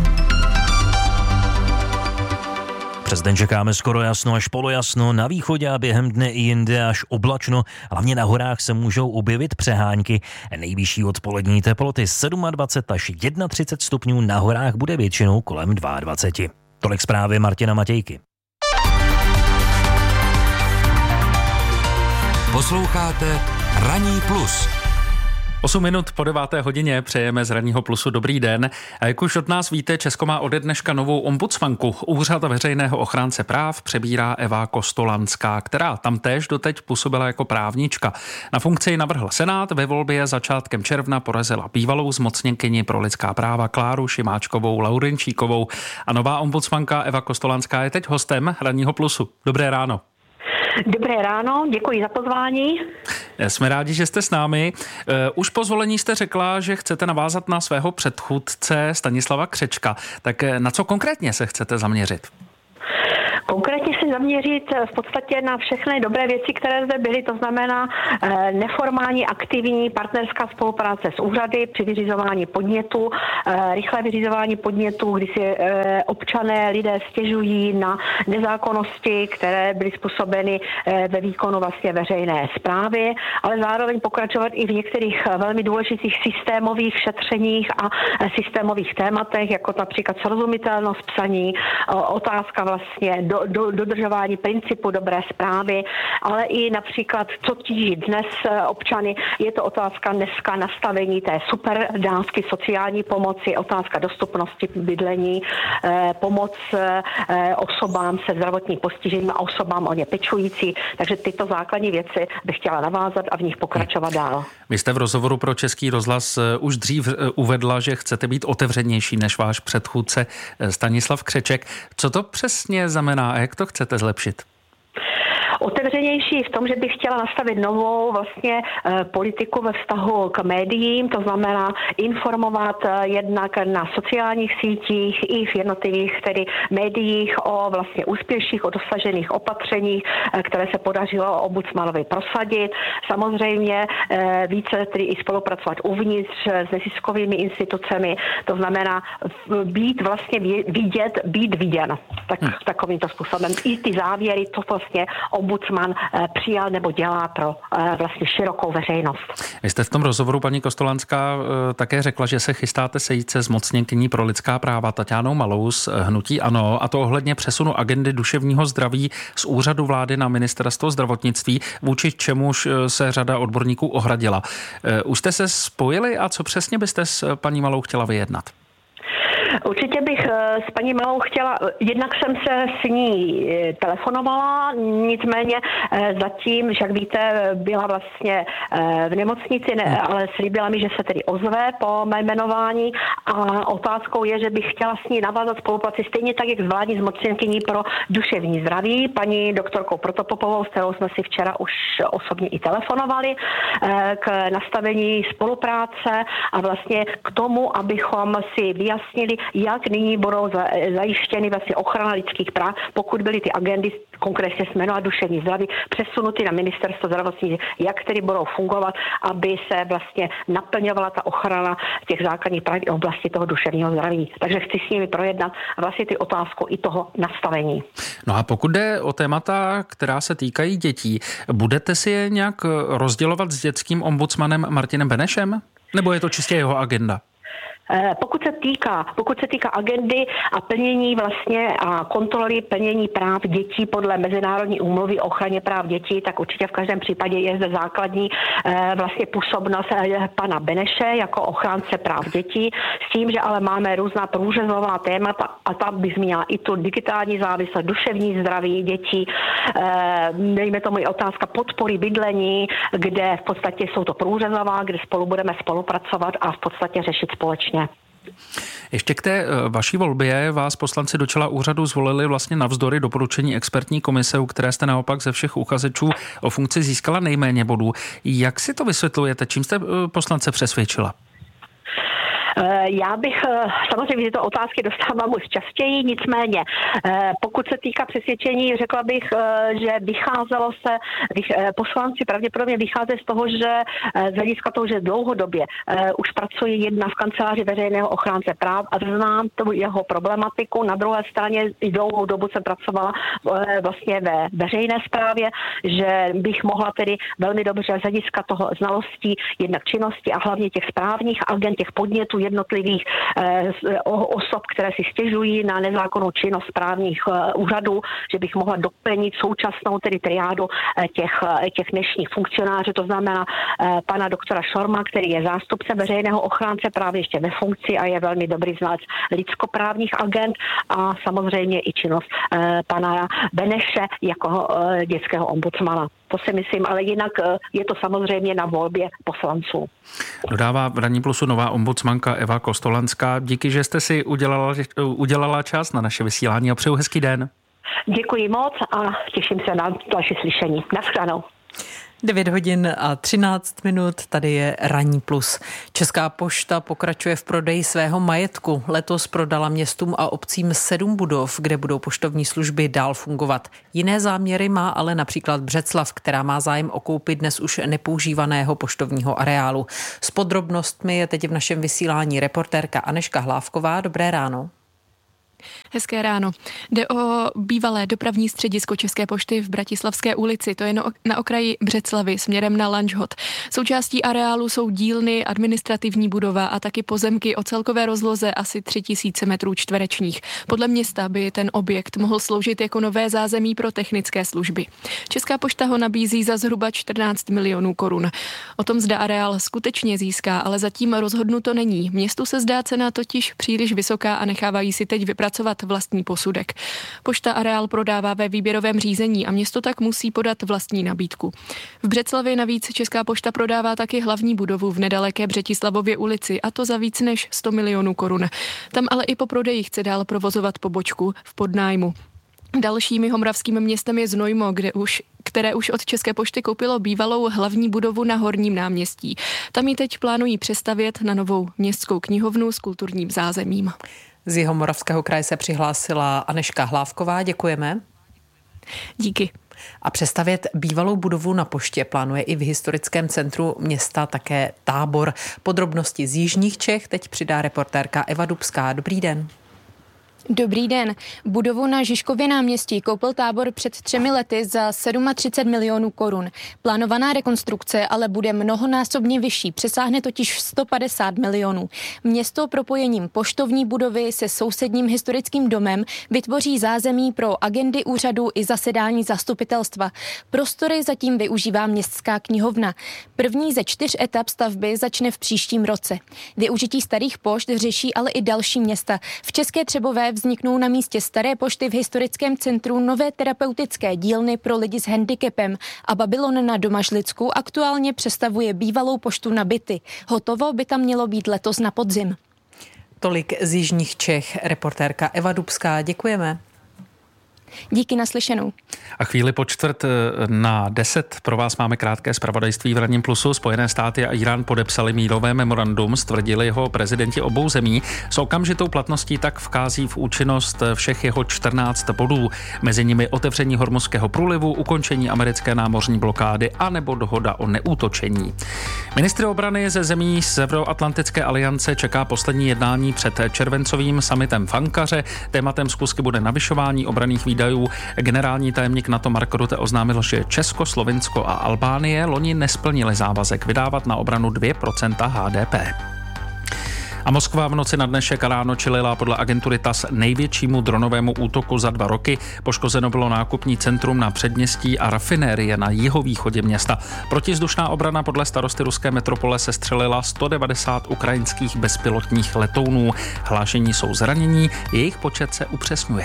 Přes den čekáme skoro jasno až polojasno, na východě a během dne i jinde až oblačno, hlavně na horách se můžou objevit přehánky. Nejvyšší odpolední teploty 27 až 31 stupňů, na horách bude většinou kolem 22. Tolik zprávy Martina Matějky. Posloucháte Ranní plus. 8 minut po 9. hodině přejeme z Ranního plusu dobrý den. A jak už od nás víte, Česko má ode dneška novou ombudsmanku. Úřad veřejného ochránce práv přebírá Eva Kostolanská, která tam též doteď působila jako právnička. Na funkci navrhl Senát, ve volbě začátkem června porazila bývalou zmocněnkyni pro lidská práva Kláru Šimáčkovou Laurenčíkovou. A nová ombudsmanka Eva Kostolanská je teď hostem Ranního plusu. Dobré ráno. Dobré ráno, děkuji za pozvání. Jsme rádi, že jste s námi. Už po zvolení jste řekla, že chcete navázat na svého předchůdce Stanislava Křečka. Tak na co konkrétně se chcete zaměřit? Konkrétně se zaměřit v podstatě na všechny dobré věci, které zde byly, to znamená neformální, aktivní partnerská spolupráce s úřady při vyřizování podnětů, rychlé vyřizování podnětů, kdy si občané, lidé stěžují na nezákonnosti, které byly způsobeny ve výkonu vlastně veřejné správy, ale zároveň pokračovat i v některých velmi důležitých systémových šetřeních a systémových tématech, jako například srozumitelnost psaní, otázka vlastně dodržování principu dobré správy, ale i například, co tíží dnes občany, je to otázka dneska nastavení té superdávky sociální pomoci, otázka dostupnosti bydlení, pomoc osobám se zdravotním postižením a osobám o ně pečující. Takže tyto základní věci bych chtěla navázat a v nich pokračovat dál. Vy jste v rozhovoru pro Český rozhlas už dřív uvedla, že chcete být otevřenější než váš předchůdce Stanislav Křeček. Co to přesně znamená a jak to chcete zlepšit? Otevřenější v tom, že bych chtěla nastavit novou vlastně politiku ve vztahu k médiím, to znamená informovat jednak na sociálních sítích i v jednotlivých tedy médiích o vlastně úspěších, o dosažených opatřeních, které se podařilo ombudsmanovi prosadit. Samozřejmě více tedy i spolupracovat uvnitř s neziskovými institucemi, to znamená být vlastně vidět, být viděn. Takovýmto způsobem. I ty závěry, to vlastně ombudsman přijal nebo dělá pro vlastně širokou veřejnost. Vy jste v tom rozhovoru, paní Kostolanská, také řekla, že se chystáte sejít se zmocněnkyní pro lidská práva Taťánou Malou z hnutí ANO, a to ohledně přesunu agendy duševního zdraví z úřadu vlády na ministerstvo zdravotnictví, vůči čemuž se řada odborníků ohradila. Už jste se spojili a co přesně byste s paní Malou chtěla vyjednat? Určitě bych s paní Malou chtěla, jednak jsem se s ní telefonovala, nicméně zatím, jak víte, byla vlastně v nemocnici, ale slíbila mi, že se tedy ozve po mé jmenování a otázkou je, že bych chtěla s ní navázat spolupráci stejně tak, jak s vládní zmocněnkyní pro duševní zdraví, paní doktorkou Protopopovou, s kterou jsme si včera už osobně i telefonovali, k nastavení spolupráce a vlastně k tomu, abychom si vyjasnili, jak nyní budou zajištěny vlastně ochrana lidských práv, pokud byly ty agendy, konkrétně se jmenovat duševní zdraví, přesunuty na ministerstvo zdravotnictví, jak tedy budou fungovat, aby se vlastně naplňovala ta ochrana těch základních práv v oblasti toho duševního zdraví. Takže chci s nimi projednat vlastně ty otázku i toho nastavení. No a pokud jde o témata, která se týkají dětí, budete si je nějak rozdělovat s dětským ombudsmanem Martinem Benešem? Nebo je to čistě jeho agenda? Pokud se týká agendy a plnění vlastně a kontroly plnění práv dětí podle Mezinárodní úmluvy o ochraně práv dětí, tak určitě v každém případě je zde základní vlastně působnost pana Beneše jako ochránce práv dětí, s tím, že ale máme různá průřezová témata a tam bych zmínila i tu digitální závislost, duševní zdraví dětí, dejme tomu i otázka podpory bydlení, kde v podstatě jsou to průřezová, kde spolu budeme spolupracovat a v podstatě řešit společně. Ještě k té vaší volbě vás poslanci do čela úřadu zvolili vlastně navzdory doporučení expertní komise, u které jste naopak ze všech uchazečů o funkci získala nejméně bodů. Jak si to vysvětlujete? Čím jste poslance přesvědčila? Já bych, samozřejmě tyto otázky dostávám už častěji, nicméně pokud se týká přesvědčení, řekla bych, že vycházelo se, poslanci pravděpodobně vychází z toho, že z hlediska toho, že dlouhodobě už pracuji jedna v kanceláři veřejného ochránce práv a znám tu jeho problematiku. Na druhé straně i dlouhou dobu jsem pracovala vlastně ve veřejné správě, že bych mohla tedy velmi dobře z hlediska toho znalostí jednak činnosti a hlavně těch správních agent, těch podnětů jednotlivých osob, které si stěžují na nezákonnou činnost správních úřadů, že bych mohla doplnit současnou tedy triádu těch dnešních funkcionářů, to znamená pana doktora Šorma, který je zástupce veřejného ochránce právě ještě ve funkci a je velmi dobrý znalec lidskoprávních agent a samozřejmě i činnost pana Beneše jako dětského ombudsmana. To si myslím, ale jinak je to samozřejmě na volbě poslanců. Dodává v Ranní plusu nová ombudsmanka Eva Kostolanská. Díky, že jste si udělala čas na naše vysílání a přeju hezký den. Děkuji moc a těším se na další slyšení. Naschledanou. 9 hodin a 13 minut, tady je Ranní plus. Česká pošta pokračuje v prodeji svého majetku. Letos prodala městům a obcím 7 budov, kde budou poštovní služby dál fungovat. Jiné záměry má ale například Břeclav, která má zájem o koupi dnes už nepoužívaného poštovního areálu. S podrobnostmi je teď v našem vysílání reportérka Anežka Hlávková. Dobré ráno. Hezké ráno. Jde o bývalé dopravní středisko České pošty v Bratislavské ulici. To je na okraji Břeclavy směrem na Lanžhot. Součástí areálu jsou dílny, administrativní budova a taky pozemky o celkové rozloze asi 3000 metrů čtverečních. Podle města by ten objekt mohl sloužit jako nové zázemí pro technické služby. Česká pošta ho nabízí za zhruba 14 milionů korun. O tom, zda areál skutečně získá, ale zatím rozhodnuto není. Městu se zdá cena totiž příliš vysoká a nechávají si teď vypracovat vlastní posudek. Pošta areál prodává ve výběrovém řízení a město tak musí podat vlastní nabídku. V Břeclavě navíc Česká pošta prodává taky hlavní budovu v nedaleké Břetislavově ulici a to za víc než 100 milionů korun. Tam ale i po prodeji chce dál provozovat pobočku v podnájmu. Dalším jihomoravským městem je Znojmo, které už od České pošty koupilo bývalou hlavní budovu na Horním náměstí. Tam ji teď plánují přestavět na novou městskou knihovnu s kulturním zázemím. Z Jihomoravského kraje se přihlásila Anežka Hlávková. Děkujeme. Díky. A přestavět bývalou budovu na poště plánuje i v historickém centru města také Tábor. Podrobnosti z jižních Čech teď přidá reportérka Eva Dubská. Dobrý den. Dobrý den. Budovu na Žižkově náměstí koupil Tábor před 3 lety za 37 milionů korun. Plánovaná rekonstrukce ale bude mnohonásobně vyšší, přesáhne totiž 150 milionů. Město propojením poštovní budovy se sousedním historickým domem vytvoří zázemí pro agendy úřadu i zasedání zastupitelstva. Prostory zatím využívá městská knihovna. První ze 4 etap stavby začne v příštím roce. Využití starých pošt řeší ale i další města. V České Třebové vzniknou na místě staré pošty v historickém centru nové terapeutické dílny pro lidi s handicapem a Babylon na Domažlicku aktuálně přestavuje bývalou poštu na byty. Hotovo by tam mělo být letos na podzim. Tolik z jižních Čech, reportérka Eva Dubská. Děkujeme. Díky, naslyšenou. A chvíli po 9:45 pro vás máme krátké zpravodajství v Ranním plusu. Spojené státy a Irán podepsali mírové memorandum, stvrdili ho prezidenti obou zemí. S okamžitou platností tak vchází v účinnost všech jeho 14 bodů. Mezi nimi otevření Hormuzského průlivu, ukončení americké námořní blokády a nebo dohoda o neútočení. Ministry obrany ze zemí Severoatlantické aliance čeká poslední jednání před červencovým summitem v Ankaře. Tématem schůzky bude navyšování obranných výdajů. Generální tajemník NATO Mark Rutte oznámil, že Česko, Slovinsko a Albánie loni nesplnili závazek vydávat na obranu 2% HDP. A Moskva v noci na dnešek a ráno čelila podle agentury TASS největšímu dronovému útoku za 2 roky. Poškozeno bylo nákupní centrum na předměstí a rafinérie na jihovýchodě města. Protivzdušná obrana podle starosty ruské metropole sestřelila 190 ukrajinských bezpilotních letounů. Hlášení jsou zranění, jejich počet se upřesňuje.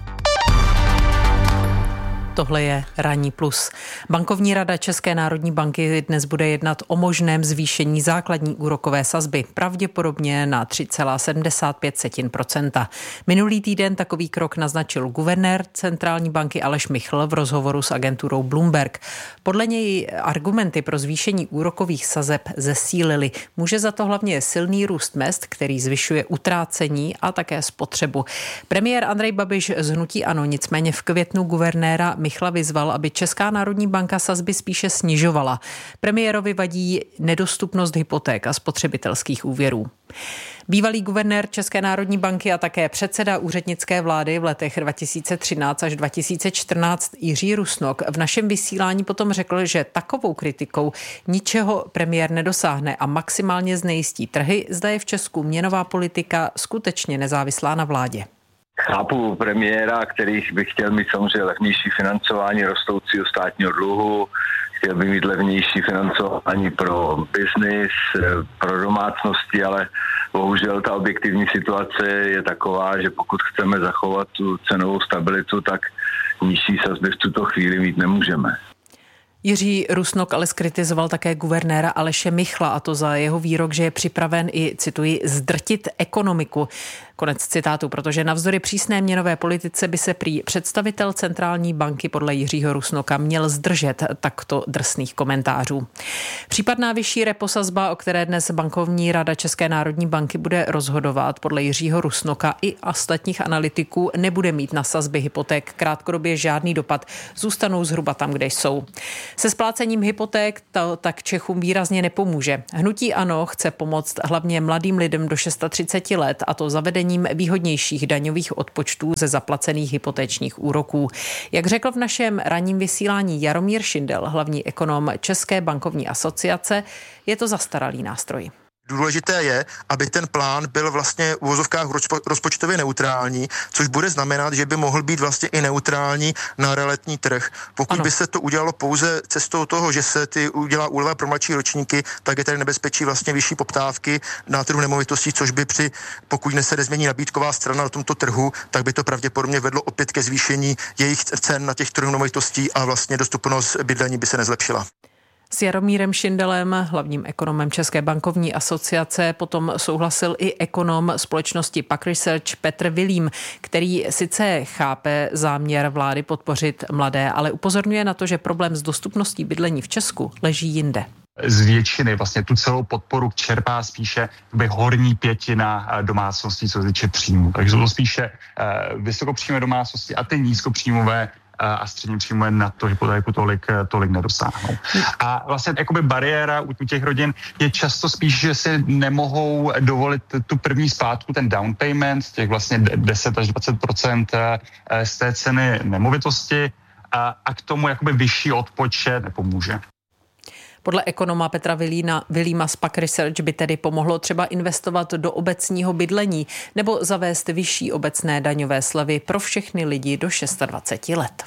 Tohle je Ranní plus. Bankovní rada České národní banky dnes bude jednat o možném zvýšení základní úrokové sazby, pravděpodobně na 3,75%. Minulý týden takový krok naznačil guvernér centrální banky Aleš Michl v rozhovoru s agenturou Bloomberg. Podle něj argumenty pro zvýšení úrokových sazeb zesílily. Může za to hlavně silný růst mezd, který zvyšuje utrácení a také spotřebu. Premiér Andrej Babiš z hnutí ANO nicméně v květnu guvernéra Michla vyzval, aby Česká národní banka sazby spíše snižovala. Premiérovi vadí nedostupnost hypoték a spotřebitelských úvěrů. Bývalý guvernér České národní banky a také předseda úřednické vlády v letech 2013 až 2014 Jiří Rusnok v našem vysílání potom řekl, že takovou kritikou ničeho premiér nedosáhne a maximálně znejistí trhy, zda je v Česku měnová politika skutečně nezávislá na vládě. Chápu premiéra, který by chtěl mít samozřejmě levnější financování rostoucího státního dluhu, chtěl by mít levnější financování pro biznis, pro domácnosti, ale bohužel ta objektivní situace je taková, že pokud chceme zachovat tu cenovou stabilitu, tak nižší sazby v tuto chvíli mít nemůžeme. Jiří Rusnok ale zkritizoval také guvernéra Aleše Michla, a to za jeho výrok, že je připraven i, cituji, zdrtit ekonomiku. Konec citátu, protože navzdory přísné měnové politice by se prý představitel centrální banky podle Jiřího Rusnoka měl zdržet takto drsných komentářů. Případná vyšší reposazba, o které dnes bankovní rada České národní banky bude rozhodovat, podle Jiřího Rusnoka i ostatních analytiků nebude mít na sazby hypoték krátkodobě žádný dopad, zůstanou zhruba tam, kde jsou. Se splácením hypoték to tak Čechům výrazně nepomůže. Hnutí ANO chce pomoct hlavně mladým lidem do 630 let, a to zavedením výhodnějších daňových odpočtů ze zaplacených hypotečních úroků. Jak řekl v našem ranním vysílání Jaromír Šindel, hlavní ekonom České bankovní asociace, je to zastaralý nástroj. Důležité je, aby ten plán byl vlastně v uvozovkách rozpočtově neutrální, což bude znamenat, že by mohl být vlastně i neutrální na realitní trh. Pokud by se to udělalo pouze cestou toho, že se udělá úleva pro mladší ročníky, tak je tady nebezpečí vlastně vyšší poptávky na trhu nemovitostí, což by pokud se nezmění nabídková strana na tomto trhu, tak by to pravděpodobně vedlo opět ke zvýšení jejich cen na těch trhů nemovitostí a vlastně dostupnost bydlení by se nezlepšila. S Jaromírem Šindelem, hlavním ekonomem České bankovní asociace, potom souhlasil i ekonom společnosti Pak Research Petr Vilím, který sice chápe záměr vlády podpořit mladé, ale upozorňuje na to, že problém s dostupností bydlení v Česku leží jinde. Z většiny vlastně tu celou podporu čerpá spíše horní pětina domácností, co se týče příjmů. Takže jsou to spíše vysokopříjmové domácnosti a ty nízkopříjmové a střední příjmové na to hypotéku tolik nedosáhnou. A vlastně jakoby bariéra u těch rodin je často spíš, že si nemohou dovolit tu první splátku, ten down payment, těch vlastně 10 až 20% z té ceny nemovitosti a k tomu jakoby vyšší odpočet nepomůže. Podle ekonoma Petra Vilíma z Pak Research by tedy pomohlo třeba investovat do obecního bydlení nebo zavést vyšší obecné daňové slevy pro všechny lidi do 26 let.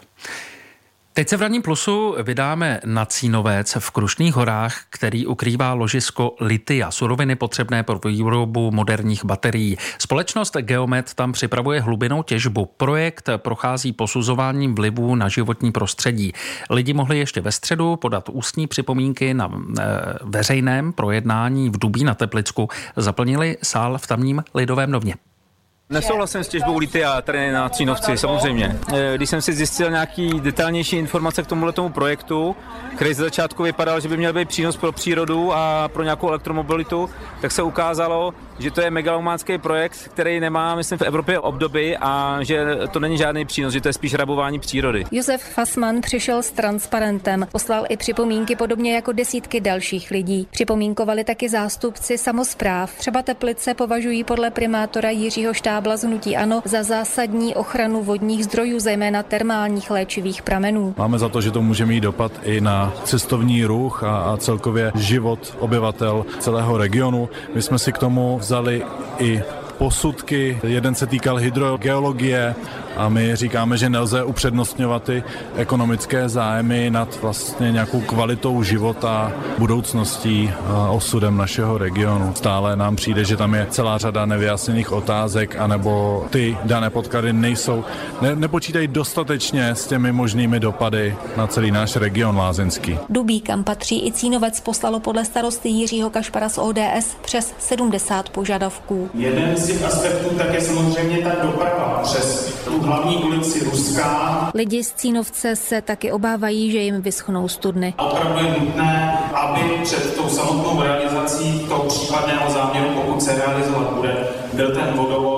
Teď se v Ranním plusu vydáme na Cínovec v Krušných horách, který ukrývá ložisko litia, suroviny potřebné pro výrobu moderních baterií. Společnost Geomet tam připravuje hlubinnou těžbu. Projekt prochází posuzováním vlivů na životní prostředí. Lidi mohli ještě ve středu podat ústní připomínky na veřejném projednání v Dubí na Teplicku. Zaplnili sál v tamním Lidovém domě. Nesouhlasím s těžbou litia tady na Cínovci, samozřejmě. Když jsem si zjistil nějaký detailnější informace k tomuto projektu, který ze začátku vypadal, že by měl být přínos pro přírodu a pro nějakou elektromobilitu, tak se ukázalo, že to je megalománský projekt, který nemá, myslím, v Evropě obdoby a že to není žádný přínos, že to je spíš rabování přírody. Josef Fassmann přišel s transparentem, poslal i připomínky podobně jako desítky dalších lidí. Připomínkovali taky zástupci samospráv. Třeba Teplice považují podle primátora Jiřího Štábla z hnutí ANO za zásadní ochranu vodních zdrojů, zejména termálních léčivých pramenů. Máme za to, že to může mít dopad i na cestovní ruch a celkově život obyvatel celého regionu. My jsme si k tomu vzali i posudky. Jeden se týkal hydrogeologie a my říkáme, že nelze upřednostňovat ty ekonomické zájmy nad vlastně nějakou kvalitou života, budoucností, osudem našeho regionu. Stále nám přijde, že tam je celá řada nevyjasněných otázek, anebo ty dané podklady nepočítají dostatečně s těmi možnými dopady na celý náš region lázeňský. Dubí, kam patří i Cínovec, poslalo podle starosty Jiřího Kašpara z ODS přes 70 požadavků. Jeden z těch aspektů tak je samozřejmě ta doprava přes tu hlavní ulici Ruská. Lidi z Cínovce se taky obávají, že jim vyschnou studny. Opravdu je nutné, aby před tou samotnou realizací toho případného záměru, pokud se realizovat bude, byl ten vodovod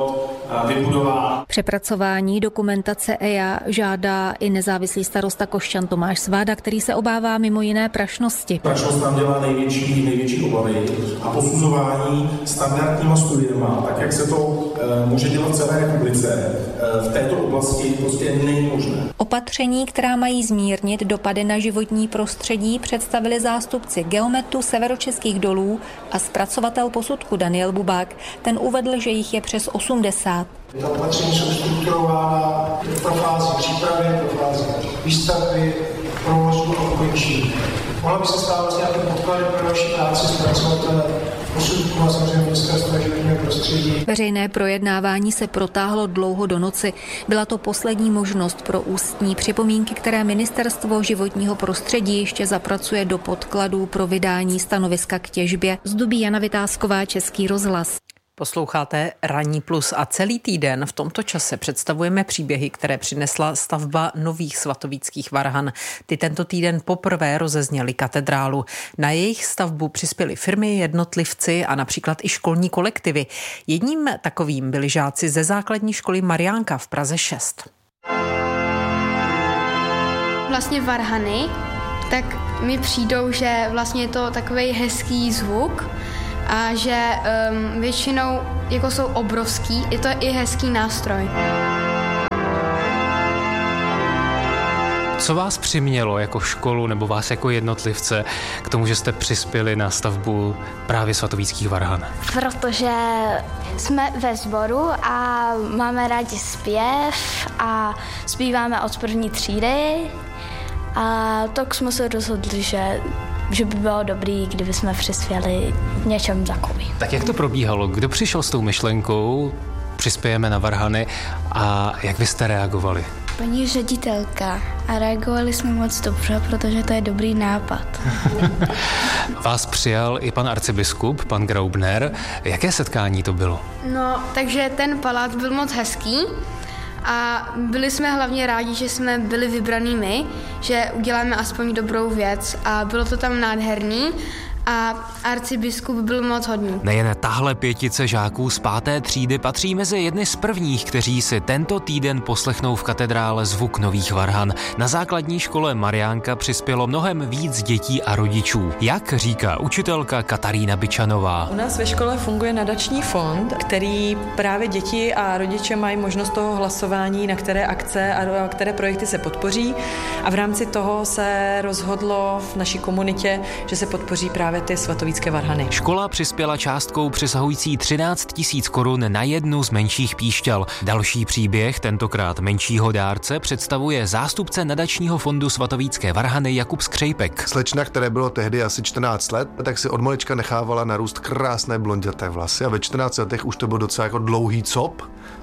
vybudována. Přepracování dokumentace EIA žádá i nezávislý starosta Košťan Tomáš Sváda, který se obává mimo jiné prašnosti. Prašnost nám dělá největší obavy a posuzování standardníma studiema, tak jak se to může dělat v celé republice, v této oblasti prostě není možné. Opatření, která mají zmírnit dopady na životní prostředí, představili zástupci Geometu, Severočeských dolů a zpracovatel posudku Daniel Bubák. Ten uvedl, že jich je přes 80. Ta opatření jsou strukturována pro fázi přípravy, pro fázi výstavby, provozu a ukončení. Mohla by se stávat nějakým podkladem pro další práci zpracovatele posudku a samozřejmě Ministerstva životního prostředí. Veřejné projednávání se protáhlo dlouho do noci. Byla to poslední možnost pro ústní připomínky, které Ministerstvo životního prostředí ještě zapracuje do podkladů pro vydání stanoviska k těžbě. Zdubí Jana Vytázková, Český rozhlas. Posloucháte Ranní plus a celý týden v tomto čase představujeme příběhy, které přinesla stavba nových svatovíckých varhan. Ty tento týden poprvé rozezněly katedrálu. Na jejich stavbu přispěly firmy, jednotlivci a například i školní kolektivy. Jedním takovým byli žáci ze základní školy Mariánka v Praze 6. Vlastně varhany, tak mi přijdou, že vlastně je to takový hezký zvuk, a že většinou jako jsou obrovský, je to i hezký nástroj. Co vás přimělo jako školu nebo vás jako jednotlivce k tomu, že jste přispěli na stavbu právě svatovíckých varhan? Protože jsme ve sboru a máme rádi zpěv a zpíváme od první třídy a tak jsme se rozhodli, že by bylo dobrý, kdyby jsme přispěli něčem takovým. Tak jak to probíhalo? Kdo přišel s tou myšlenkou, přispějeme na varhany a jak vy jste reagovali? Paní ředitelka a reagovali jsme moc dobře, protože to je dobrý nápad. Vás přijal i pan arcibiskup, pan Graubner. Jaké setkání to bylo? No, takže ten palác byl moc hezký. A byli jsme hlavně rádi, že jsme byli vybraný my, že uděláme aspoň dobrou věc a bylo to tam nádherný a arcibiskup byl moc hodný. Nejen tahle pětice žáků z 5. třídy patří mezi jedny z prvních, kteří si tento týden poslechnou v katedrále zvuk nových varhan. Na základní škole Mariánka přispělo mnohem víc dětí a rodičů. Jak říká učitelka Katarína Byčanová. U nás ve škole funguje nadační fond, který právě děti a rodiče mají možnost toho hlasování, na které akce a které projekty se podpoří. A v rámci toho se rozhodlo v naší komunitě, že se podpoří právě ty svatovícké varhany. Škola přispěla částkou přesahující 13 000 korun na jednu z menších píšťal. Další příběh, tentokrát menšího dárce, představuje zástupce nadačního fondu svatovícké varhany Jakub Skřejpek. Slečna, které bylo tehdy asi 14 let, tak si od malička nechávala narůst krásné blonděté vlasy a ve 14 letech už to byl docela jako dlouhý cop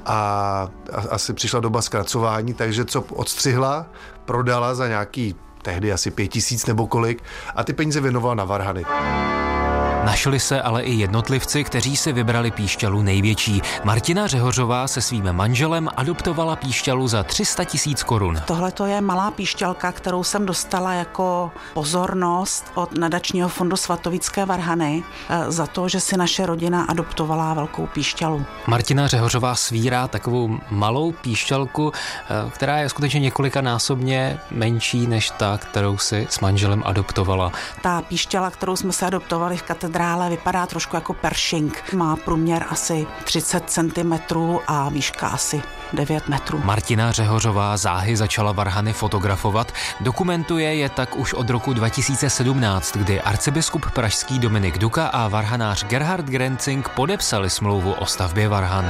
a asi přišla doba zkracování, takže cop odstřihla, prodala za nějaký tehdy asi 5 000 nebo kolik a ty peníze věnovala na varhany. Našli se ale i jednotlivci, kteří si vybrali píšťalu největší. Martina Řehořová se svým manželem adoptovala píšťalu za 300 000 korun. Tohle to je malá píšťalka, kterou jsem dostala jako pozornost od nadačního fondu svatovícké varhany za to, že si naše rodina adoptovala velkou píšťalu. Martina Řehořová svírá takovou malou píšťalku, která je skutečně několikanásobně menší než ta, kterou si s manželem adoptovala. Ta píšťala, kterou jsme se adoptovali v katedrále, vypadá trošku jako peršing. Má průměr asi 30 cm a výška asi 9 metrů. Martina Řehořová záhy začala varhany fotografovat. Dokumentuje je tak už od roku 2017, kdy arcibiskup pražský Dominik Duka a varhanář Gerhard Grencing podepsali smlouvu o stavbě varhan.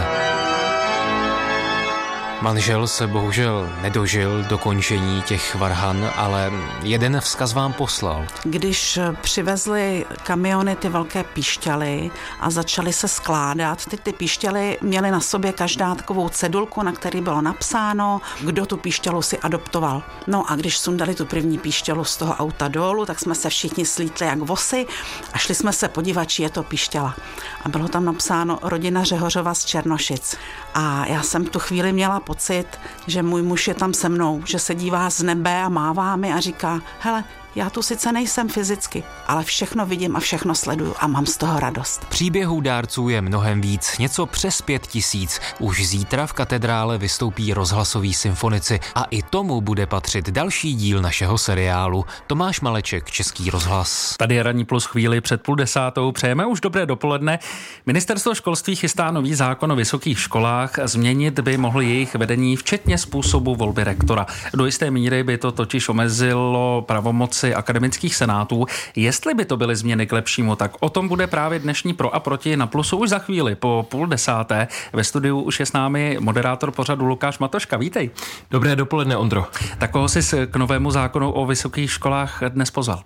Manžel se bohužel nedožil dokončení těch varhan, ale jeden vzkaz vám poslal. Když přivezli kamiony ty velké píšťaly a začaly se skládat, teď ty píšťaly měly na sobě každá takovou cedulku, na který bylo napsáno, kdo tu píšťalu si adoptoval. No a když sundali tu první píšťalu z toho auta dolů, tak jsme se všichni slítli jak vosy a šli jsme se podívat, či je to píšťala. A bylo tam napsáno rodina Řehořova z Černošic. A já jsem tu chvíli měla pocit, že můj muž je tam se mnou, že se dívá z nebe a mává mi a říká, hele, Já tu sice nejsem fyzicky, ale všechno vidím a všechno sleduju a mám z toho radost. Příběhů dárců je mnohem víc, něco přes 5 000. Už zítra v katedrále vystoupí rozhlasoví symfonici a i tomu bude patřit další díl našeho seriálu. Tomáš Maleček, Český rozhlas. Tady je Ranní plus chvíli před 9:30. Přejeme už dobré dopoledne. Ministerstvo školství chystá nový zákon o vysokých školách. Změnit by mohl jejich vedení, včetně způsobu volby rektora. Do jisté míry by to totiž omezilo pravomoci akademických senátů. Jestli by to byly změny k lepšímu, tak o tom bude právě dnešní Pro a proti na Plusu už za chvíli po 9:30. Ve studiu už je s námi moderátor pořadu Lukáš Matoška. Vítej. Dobré dopoledne, Ondro. Tak koho jsi k novému zákonu o vysokých školách dnes pozval?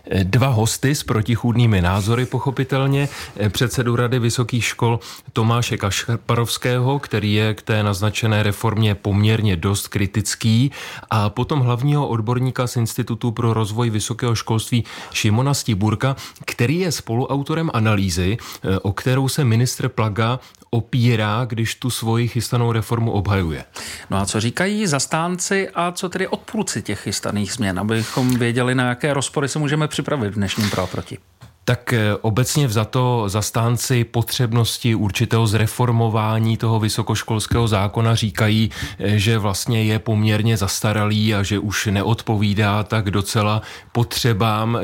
2 hosty s protichůdnými názory, pochopitelně. Předsedu Rady vysokých škol Tomáše Kašparovského, který je k té naznačené reformě poměrně dost kritický, a potom hlavního odborníka z Institutu pro rozvoj vysokého školství Šimona Stiburka, který je spoluautorem analýzy, o kterou se ministr Plaga opírá, když tu svoji chystanou reformu obhajuje. No a co říkají zastánci a co tedy odpůrci těch chystaných změn, abychom věděli, na jaké rozpory se můžeme připravit v dnešním Pro a proti? Tak obecně vzato zastánci potřebnosti určitého zreformování toho vysokoškolského zákona říkají, že vlastně je poměrně zastaralý a že už neodpovídá tak docela potřebám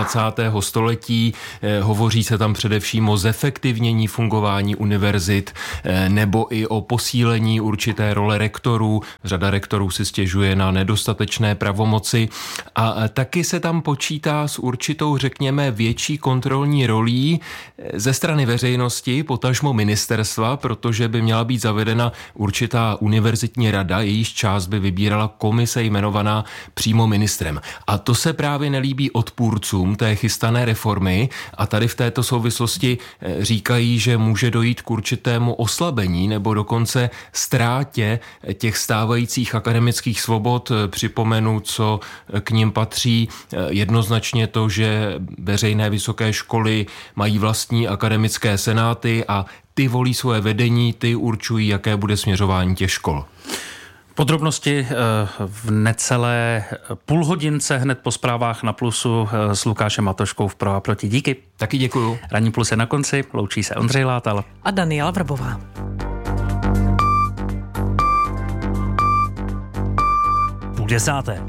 21. století. Hovoří se tam především o zefektivnění fungování univerzit nebo i o posílení určité role rektorů. Řada rektorů si stěžuje na nedostatečné pravomoci a taky se tam počítá s určitou, řekněme, větší kontrolní rolí ze strany veřejnosti, potažmo ministerstva, protože by měla být zavedena určitá univerzitní rada, jejíž část by vybírala komise jmenovaná přímo ministrem. A to se právě nelíbí odpůrcům té chystané reformy a tady v této souvislosti říkají, že může dojít k určitému oslabení nebo dokonce ztrátě těch stávajících akademických svobod. Připomenu, co k nim patří. Jednoznačně to, že veřejné vysoké školy mají vlastní akademické senáty a ty volí svoje vedení, ty určují, jaké bude směřování těch škol. Podrobnosti v necelé půlhodince hned po zprávách na Plusu s Lukášem Matoškou v Pro a proti. Díky. Taky děkuju. Ranní plus je na konci, loučí se Ondřej Látal a Daniela Vrbová. Půl desáté.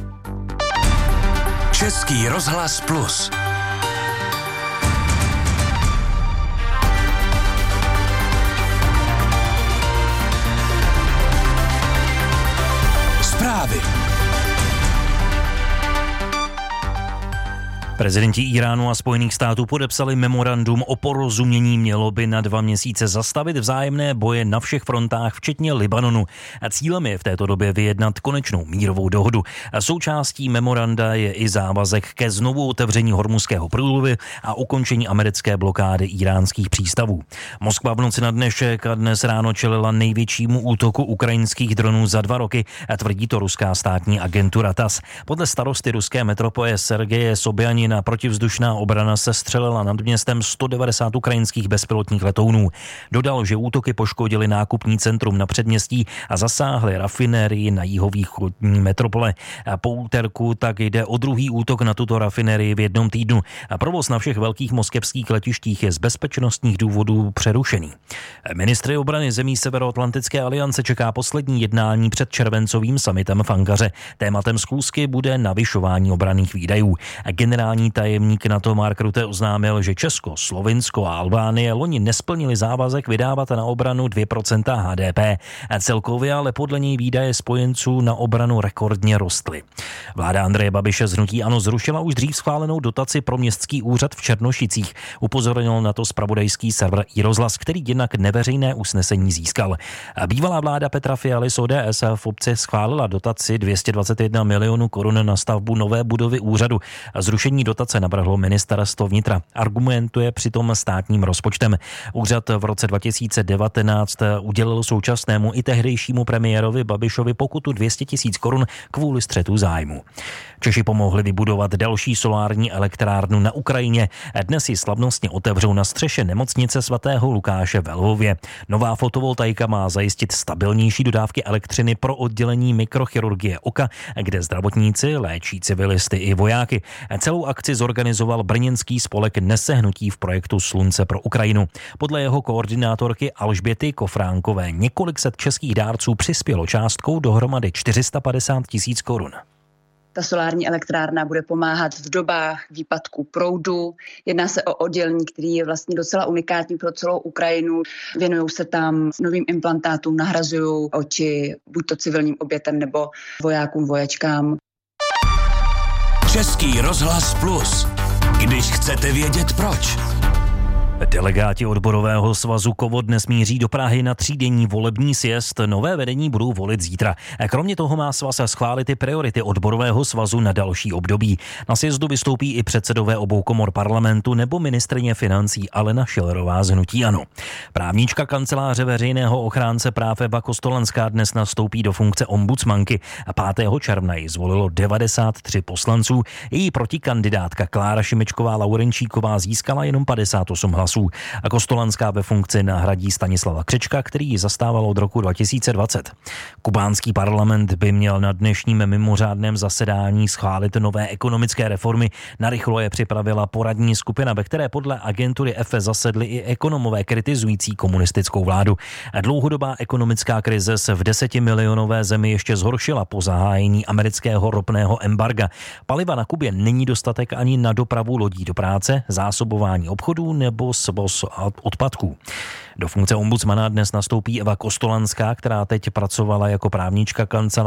Český rozhlas Plus. Zprávy. Prezidenti Íránu a Spojených států podepsali memorandum o porozumění, mělo by na 2 měsíce zastavit vzájemné boje na všech frontách, včetně Libanonu. A cílem je v této době vyjednat konečnou mírovou dohodu. A součástí memoranda je i závazek ke znovu otevření Hormuzského průlivu a ukončení americké blokády íránských přístavů. Moskva v noci na dnešek a dnes ráno čelila největšímu útoku ukrajinských dronů za 2 roky, a tvrdí to ruská státní agentura TASS. Podle starosty ruské metropolie Sergeje Sobjanina protivzdušná obrana se střelila nad městem 190 ukrajinských bezpilotních letounů. Dodal, že útoky poškodily nákupní centrum na předměstí a zasáhly rafinérii na jihovýchodní metropole. A po úterku tak jde o druhý útok na tuto rafinérii v jednom týdnu. A provoz na všech velkých moskevských letištích je z bezpečnostních důvodů přerušený. Ministry obrany zemí Severoatlantické aliance čeká poslední jednání před červencovým summitem v Ankaře. Tématem schůzky bude navyšování obranných výdajů. Generální tajemník NATO Mark Rutte oznámil, že Česko, Slovinsko a Albánie loni nesplnili závazek vydávat na obranu 2% HDP. Celkově ale podle něj výdaje spojenců na obranu rekordně rostly. Vláda Andreje Babiše z hnutí ANO zrušila už dřív schválenou dotaci pro městský úřad v Černošicích. Upozornil na to zpravodajský server iRozhlas, který jinak neveřejné usnesení získal. Bývalá vláda Petra Fialy z ODS v obci schválila dotaci 221 milionů korun na stavbu nové budovy úřadu. Zrušení dotace navrhlo ministerstvo vnitra. Argumentuje přitom státním rozpočtem. Úřad v roce 2019 udělil současnému i tehdejšímu premiérovi Babišovi pokutu 200 000 korun kvůli střetu zájmu. Češi pomohli vybudovat další solární elektrárnu na Ukrajině. Dnes ji slavnostně otevřou na střeše nemocnice svatého Lukáše ve Lvově. Nová fotovoltaika má zajistit stabilnější dodávky elektřiny pro oddělení mikrochirurgie oka, kde zdravotníci léčí civilisty i vojáky. Celou akci zorganizoval brněnský spolek Nesehnutí v projektu Slunce pro Ukrajinu. Podle jeho koordinátorky Alžběty Kofránkové několik set českých dárců přispělo částkou dohromady 450 000 korun. Ta solární elektrárna bude pomáhat v dobách výpadku proudu. Jedná se o oddělení, který je vlastně docela unikátní pro celou Ukrajinu. Věnují se tam novým implantátům, nahrazují oči buď to civilním obětem nebo vojákům, vojačkám. Český rozhlas Plus. Když chcete vědět proč. Delegáti odborového svazu KOVO dnes míří do Prahy na 3denní volební sjezd. Nové vedení budou volit zítra. Kromě toho má svaz schválit i priority odborového svazu na další období. Na sjezdu vystoupí i předsedové obou komor parlamentu nebo ministryně financí Alena Schillerová z hnutí ANO. Právnička kanceláře veřejného ochránce práv Eva Kostolanská dnes nastoupí do funkce ombudsmanky. 5. června ji zvolilo 93 poslanců. Její protikandidátka Klára Šimečková-Laurenčíková získala jenom 58 hlasů. A Kostolanská ve funkci nahradí Stanislava Křečka, který ji zastával od roku 2020. Kubánský parlament by měl na dnešním mimořádném zasedání schválit nové ekonomické reformy. Narychlo je připravila poradní skupina, ve které podle agentury EFE zasedli i ekonomové kritizující komunistickou vládu. Dlouhodobá ekonomická krize se v 10milionové zemi ještě zhoršila po zahájení amerického ropného embarga. Paliva na Kubě není dostatek ani na dopravu lodí do práce, zásobování obchodů nebo svoz odpadků. Do funkce ombudsmana dnes nastoupí Eva Kostolanská, která teď pracovala jako právnička kanceláře